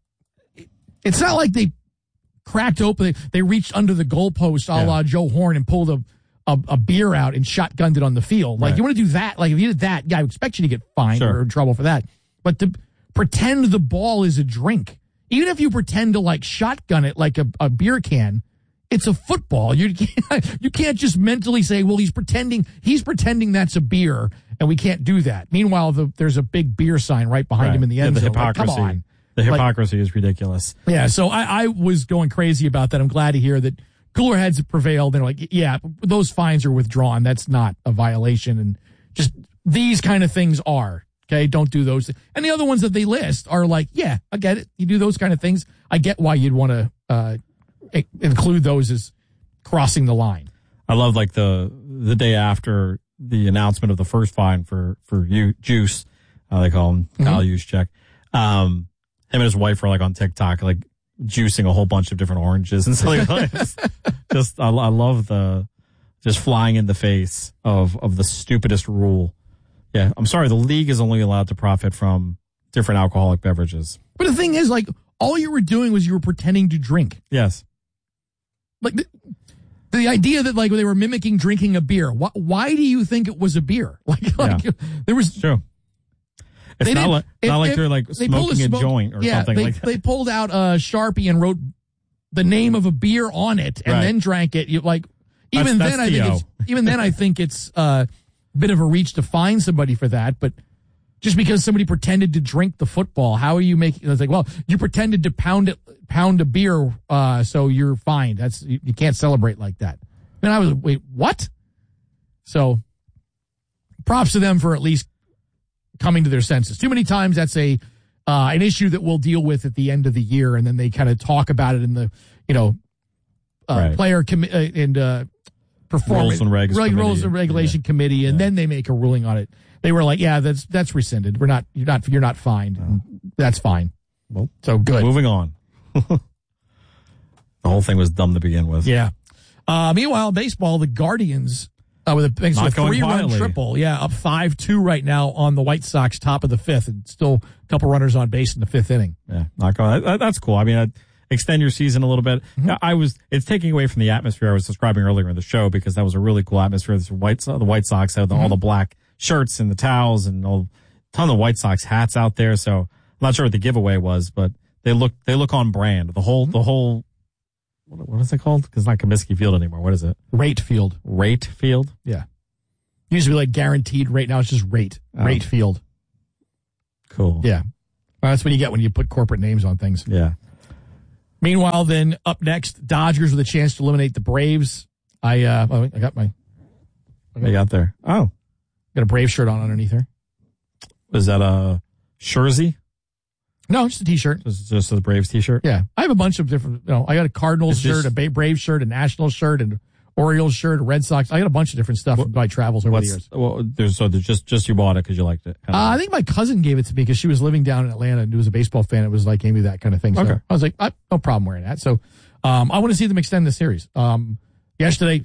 it's not like they cracked open, they, they reached under the goalpost a la Joe Horn and pulled a, a, a beer out and shotgunned it on the field. Like, Right. you want to do that? Like, if you did that, yeah, I would expect you to get fined Sure. or in trouble for that. But to pretend the ball is a drink, even if you pretend to like shotgun it like a, a beer can, it's a football. You can't, you can't just mentally say, well, he's pretending, he's pretending that's a beer, and we can't do that. Meanwhile, the, there's a big beer sign right behind Right. him in the Yeah, end the zone. Like, hypocrisy. come on. The Like- hypocrisy is ridiculous. Yeah, so I, I was going crazy about that. I'm glad to hear that cooler heads have prevailed. They're like, yeah, those fines are withdrawn. That's not a violation. And just these kind of things are. Okay, don't do those. And the other ones that they list are like, yeah, I get it. You do those kind of things. I get why you'd want to uh, i- include those as crossing the line. I love like the the day after the announcement of the first fine for for you Juice, uh, they call him Mm-hmm. Kyle Juszczyk. Um, him and his wife are like on TikTok, like juicing a whole bunch of different oranges and stuff like that. Just I, I love the just flying in the face of of the stupidest rule. Yeah, I'm sorry. The league is only allowed to profit from different alcoholic beverages. But the thing is, like, all you were doing was you were pretending to drink. Yes. Like, the, the idea that, like, they were mimicking drinking a beer. Why, why do you think it was a beer? Like, like there was... True. It's They not didn't- like, if- not like if they're like they pulled smoking a, smoke- joint or yeah, something they, like that. They pulled out a Sharpie and wrote the name of a beer on it and Right. then drank it. You like even That's- then that's I think Theo. it's even then I think it's uh, a bit of a reach to fine somebody for that. But just because somebody pretended to drink the football, how are you making? It's like, well, you pretended to pound it, pound a beer, uh, so you're fine. That's you, you can't celebrate like that. And I was wait, what? So props to them for at least coming to their senses. Too many times that's a uh, an issue that we'll deal with at the end of the year, and then they kind of talk about it in the you know uh, Right. player commi- uh, and uh, performance Rules and regs reg- rules committee. and regulation committee, and then they make a ruling on it. They were like, yeah, that's that's rescinded. We're not you're not you're not fined. And that's fine. Well, so good. Moving on. The whole thing was dumb to begin with. Yeah. Uh, meanwhile, in baseball, the Guardians uh, Uh, with a, Not a going three-run quietly. triple. Yeah, up five two right now on the White Sox, top of the fifth, and still a couple runners on base in the fifth inning. Yeah, not going. That, that's cool. I mean, I'd extend your season a little bit. Mm-hmm. I was. It's taking away from the atmosphere I was describing earlier in the show because that was a really cool atmosphere. The White the White Sox had the, Mm-hmm. all the black shirts and the towels and all, a ton of White Sox hats out there. So I'm not sure what the giveaway was, but they look they look on brand. The whole Mm-hmm. the whole. What, what is it called? Because it's not Comiskey Field anymore. What is it? Rate Field. Rate Field. Yeah. Used to be like guaranteed rate. Now it's just rate. Oh. Rate Field. Cool. Yeah. Well, that's what you get when you put corporate names on things. Yeah. Meanwhile, then up next, Dodgers with a chance to eliminate the Braves. I uh, oh, I got my. What you got there? Oh, got a Brave shirt on underneath here. Is that a Jersey? No, just a T-shirt. Just, just a Braves T-shirt. Yeah, I have a bunch of different. You know, I got a Cardinals It's shirt, just- a Bay Brave shirt, a Nationals shirt, and Orioles shirt, a Red Sox. I got a bunch of different stuff from my travels over the What's, years. well, there's so there's just just you bought it because you liked it. Uh, I think my cousin gave it to me because she was living down in Atlanta and was a baseball fan. It was like gave me that kind of thing. So Okay. I was like, I, no problem wearing that. So um, I want to see them extend the series. Um, yesterday,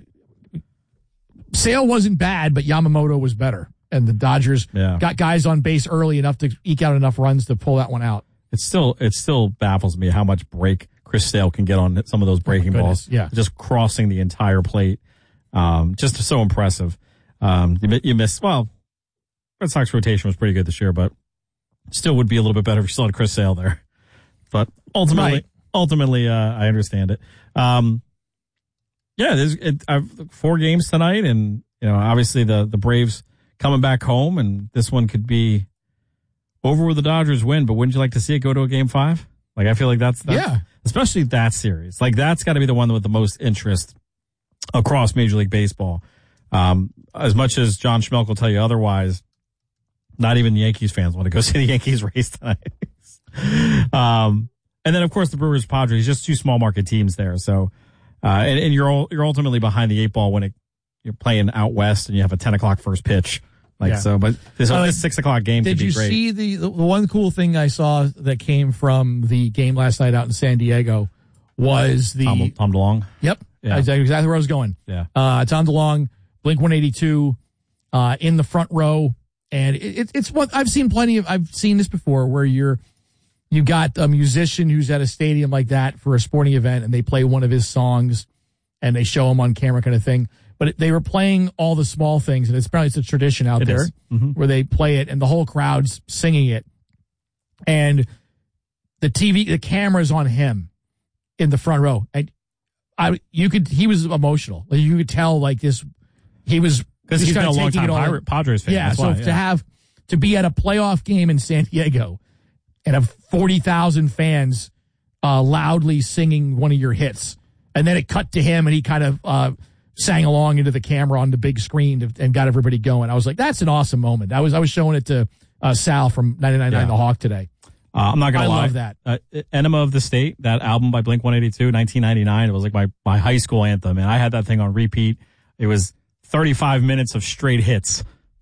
Sale wasn't bad, but Yamamoto was better, and the Dodgers Yeah. got guys on base early enough to eke out enough runs to pull that one out. It still it still baffles me how much break Chris Sale can get on some of those breaking goodness, balls. yeah. Just crossing the entire plate. Um, just so impressive. Um, you, mi- you missed, well, Red Sox rotation was pretty good this year, but still would be a little bit better if you still had Chris Sale there. But ultimately, Right. ultimately, uh, I understand it. Um, yeah, there's it, I've, four games tonight, and you know, obviously the the Braves coming back home, and this one could be over with the Dodgers win. But wouldn't you like to see it go to a game five? Like I feel like that's, that's Yeah. especially that series. Like that's got to be the one with the most interest across Major League Baseball. Um, as much as John Schmelk will tell you otherwise, not even the Yankees fans want to go see the Yankees race tonight. um, and then of course the Brewers Padres, just two small market teams there. So, uh, and, and you're all, you're ultimately behind the eight ball when it, you're playing out west and you have a ten o'clock first pitch. Like Yeah. so, but this, Uh, this six o'clock game Did could be you great. see the, the the one cool thing I saw that came from the game last night out in San Diego was the Tom, Tom DeLonge? Yep, Yeah. that's exactly where I was going. Yeah. Uh, Tom DeLonge, Blink one eighty-two, uh, in the front row, and it, it, it's what I've seen plenty of. I've seen this before, where you're you got a musician who's at a stadium like that for a sporting event, and they play one of his songs, and they show him on camera, kind of thing. But it, they were playing all the small things, and it's probably it's a tradition out It there is. Mhm. where they play it, and the whole crowd's singing it, and the T V, the camera's on him in the front row, and I, you could, he was emotional. Like, you could tell, like this, he was Because just he's been kinda a long taking time it all in. Pirate, Padres fan. Yeah, That's so why, to yeah. have to be at a playoff game in San Diego and have forty thousand fans uh, loudly singing one of your hits, and then it cut to him and he kind of uh, sang along into the camera on the big screen to, and got everybody going. I was like, that's an awesome moment. I was I was showing it to uh, Sal from ninety-nine point nine Yeah. The Hawk today. Uh, I'm not gonna I lie. love that. Uh, Enema of the State, that album by Blink one eighty-two, nineteen ninety-nine. It was like my, my high school anthem, and I had that thing on repeat. It was thirty-five minutes of straight hits.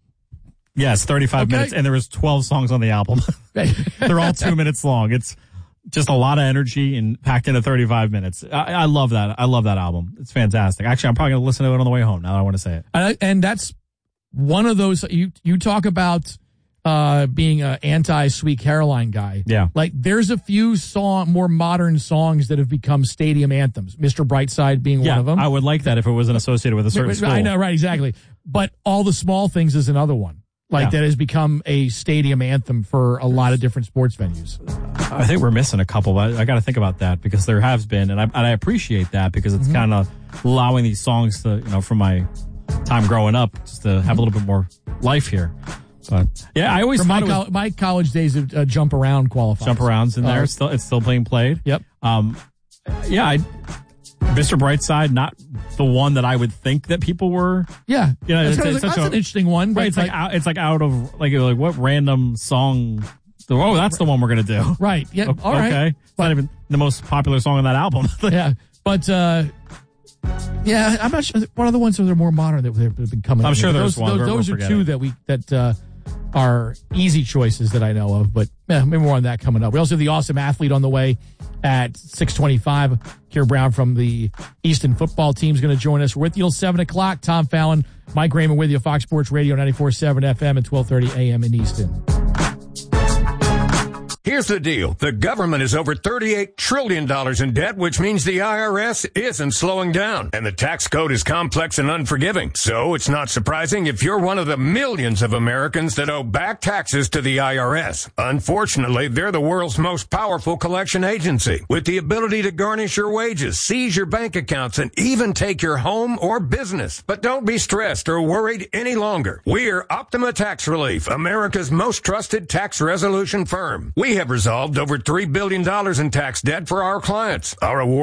Yes, thirty-five Okay. minutes, and there was twelve songs on the album. They're all two minutes long. It's just a lot of energy and packed into thirty-five minutes. I, I love that. I love that album. It's fantastic. Actually, I'm probably gonna listen to it on the way home. Now that I want to say it. And, and that's one of those, you, you talk about uh, being an anti-Sweet Caroline guy. Yeah. Like, there's a few song, more modern songs that have become stadium anthems. Mister Brightside being Yeah, one of them. I would like that if it wasn't associated with a certain school. I know, right, exactly. But All the Small Things is another one. Like, Yeah. that has become a stadium anthem for a lot of different sports venues. I think we're missing a couple. But I got to think about that because there has been, and I, and I appreciate that because it's Mm-hmm. kind of allowing these songs to, you know, from my time growing up, just to have a little bit more life here. But yeah, I always From my, thought it was col- my college days of uh, Jump Around qualifiers. jump arounds in there. Uh, It's still, it's still being played. Yep. Um, yeah, I, Mister Brightside, not the one that I would think that people were. Yeah. You know, That's, it's, kinda it's like, such that's a, an interesting one. but right. It's like, out, it's like out of like like what random song? Oh, that's the one we're gonna do. Right. Yeah. O- All right. okay. It's not even the most popular song on that album. Yeah, but uh, yeah, I'm not sure. One of the ones that are more modern that have been coming. I'm in. sure there's those, one. Those, We're- those we're are two forgetting. that we that uh, are easy choices that I know of, but eh, maybe more on that coming up. We also have the awesome athlete on the way at six twenty-five. Keir Brown from the Easton football team is going to join us. We're with you till seven o'clock. Tom Fallon, Mike Raymond with you, Fox Sports Radio, ninety-four point seven F M and twelve thirty A M in Easton. Here's the deal. The government is over thirty-eight trillion dollars in debt, which means the I R S isn't slowing down. And the tax code is complex and unforgiving. So it's not surprising if you're one of the millions of Americans that owe back taxes to the I R S. Unfortunately, they're the world's most powerful collection agency, with the ability to garnish your wages, seize your bank accounts, and even take your home or business. But don't be stressed or worried any longer. We're Optima Tax Relief, America's most trusted tax resolution firm. We have resolved over three billion dollars in tax debt for our clients. Our award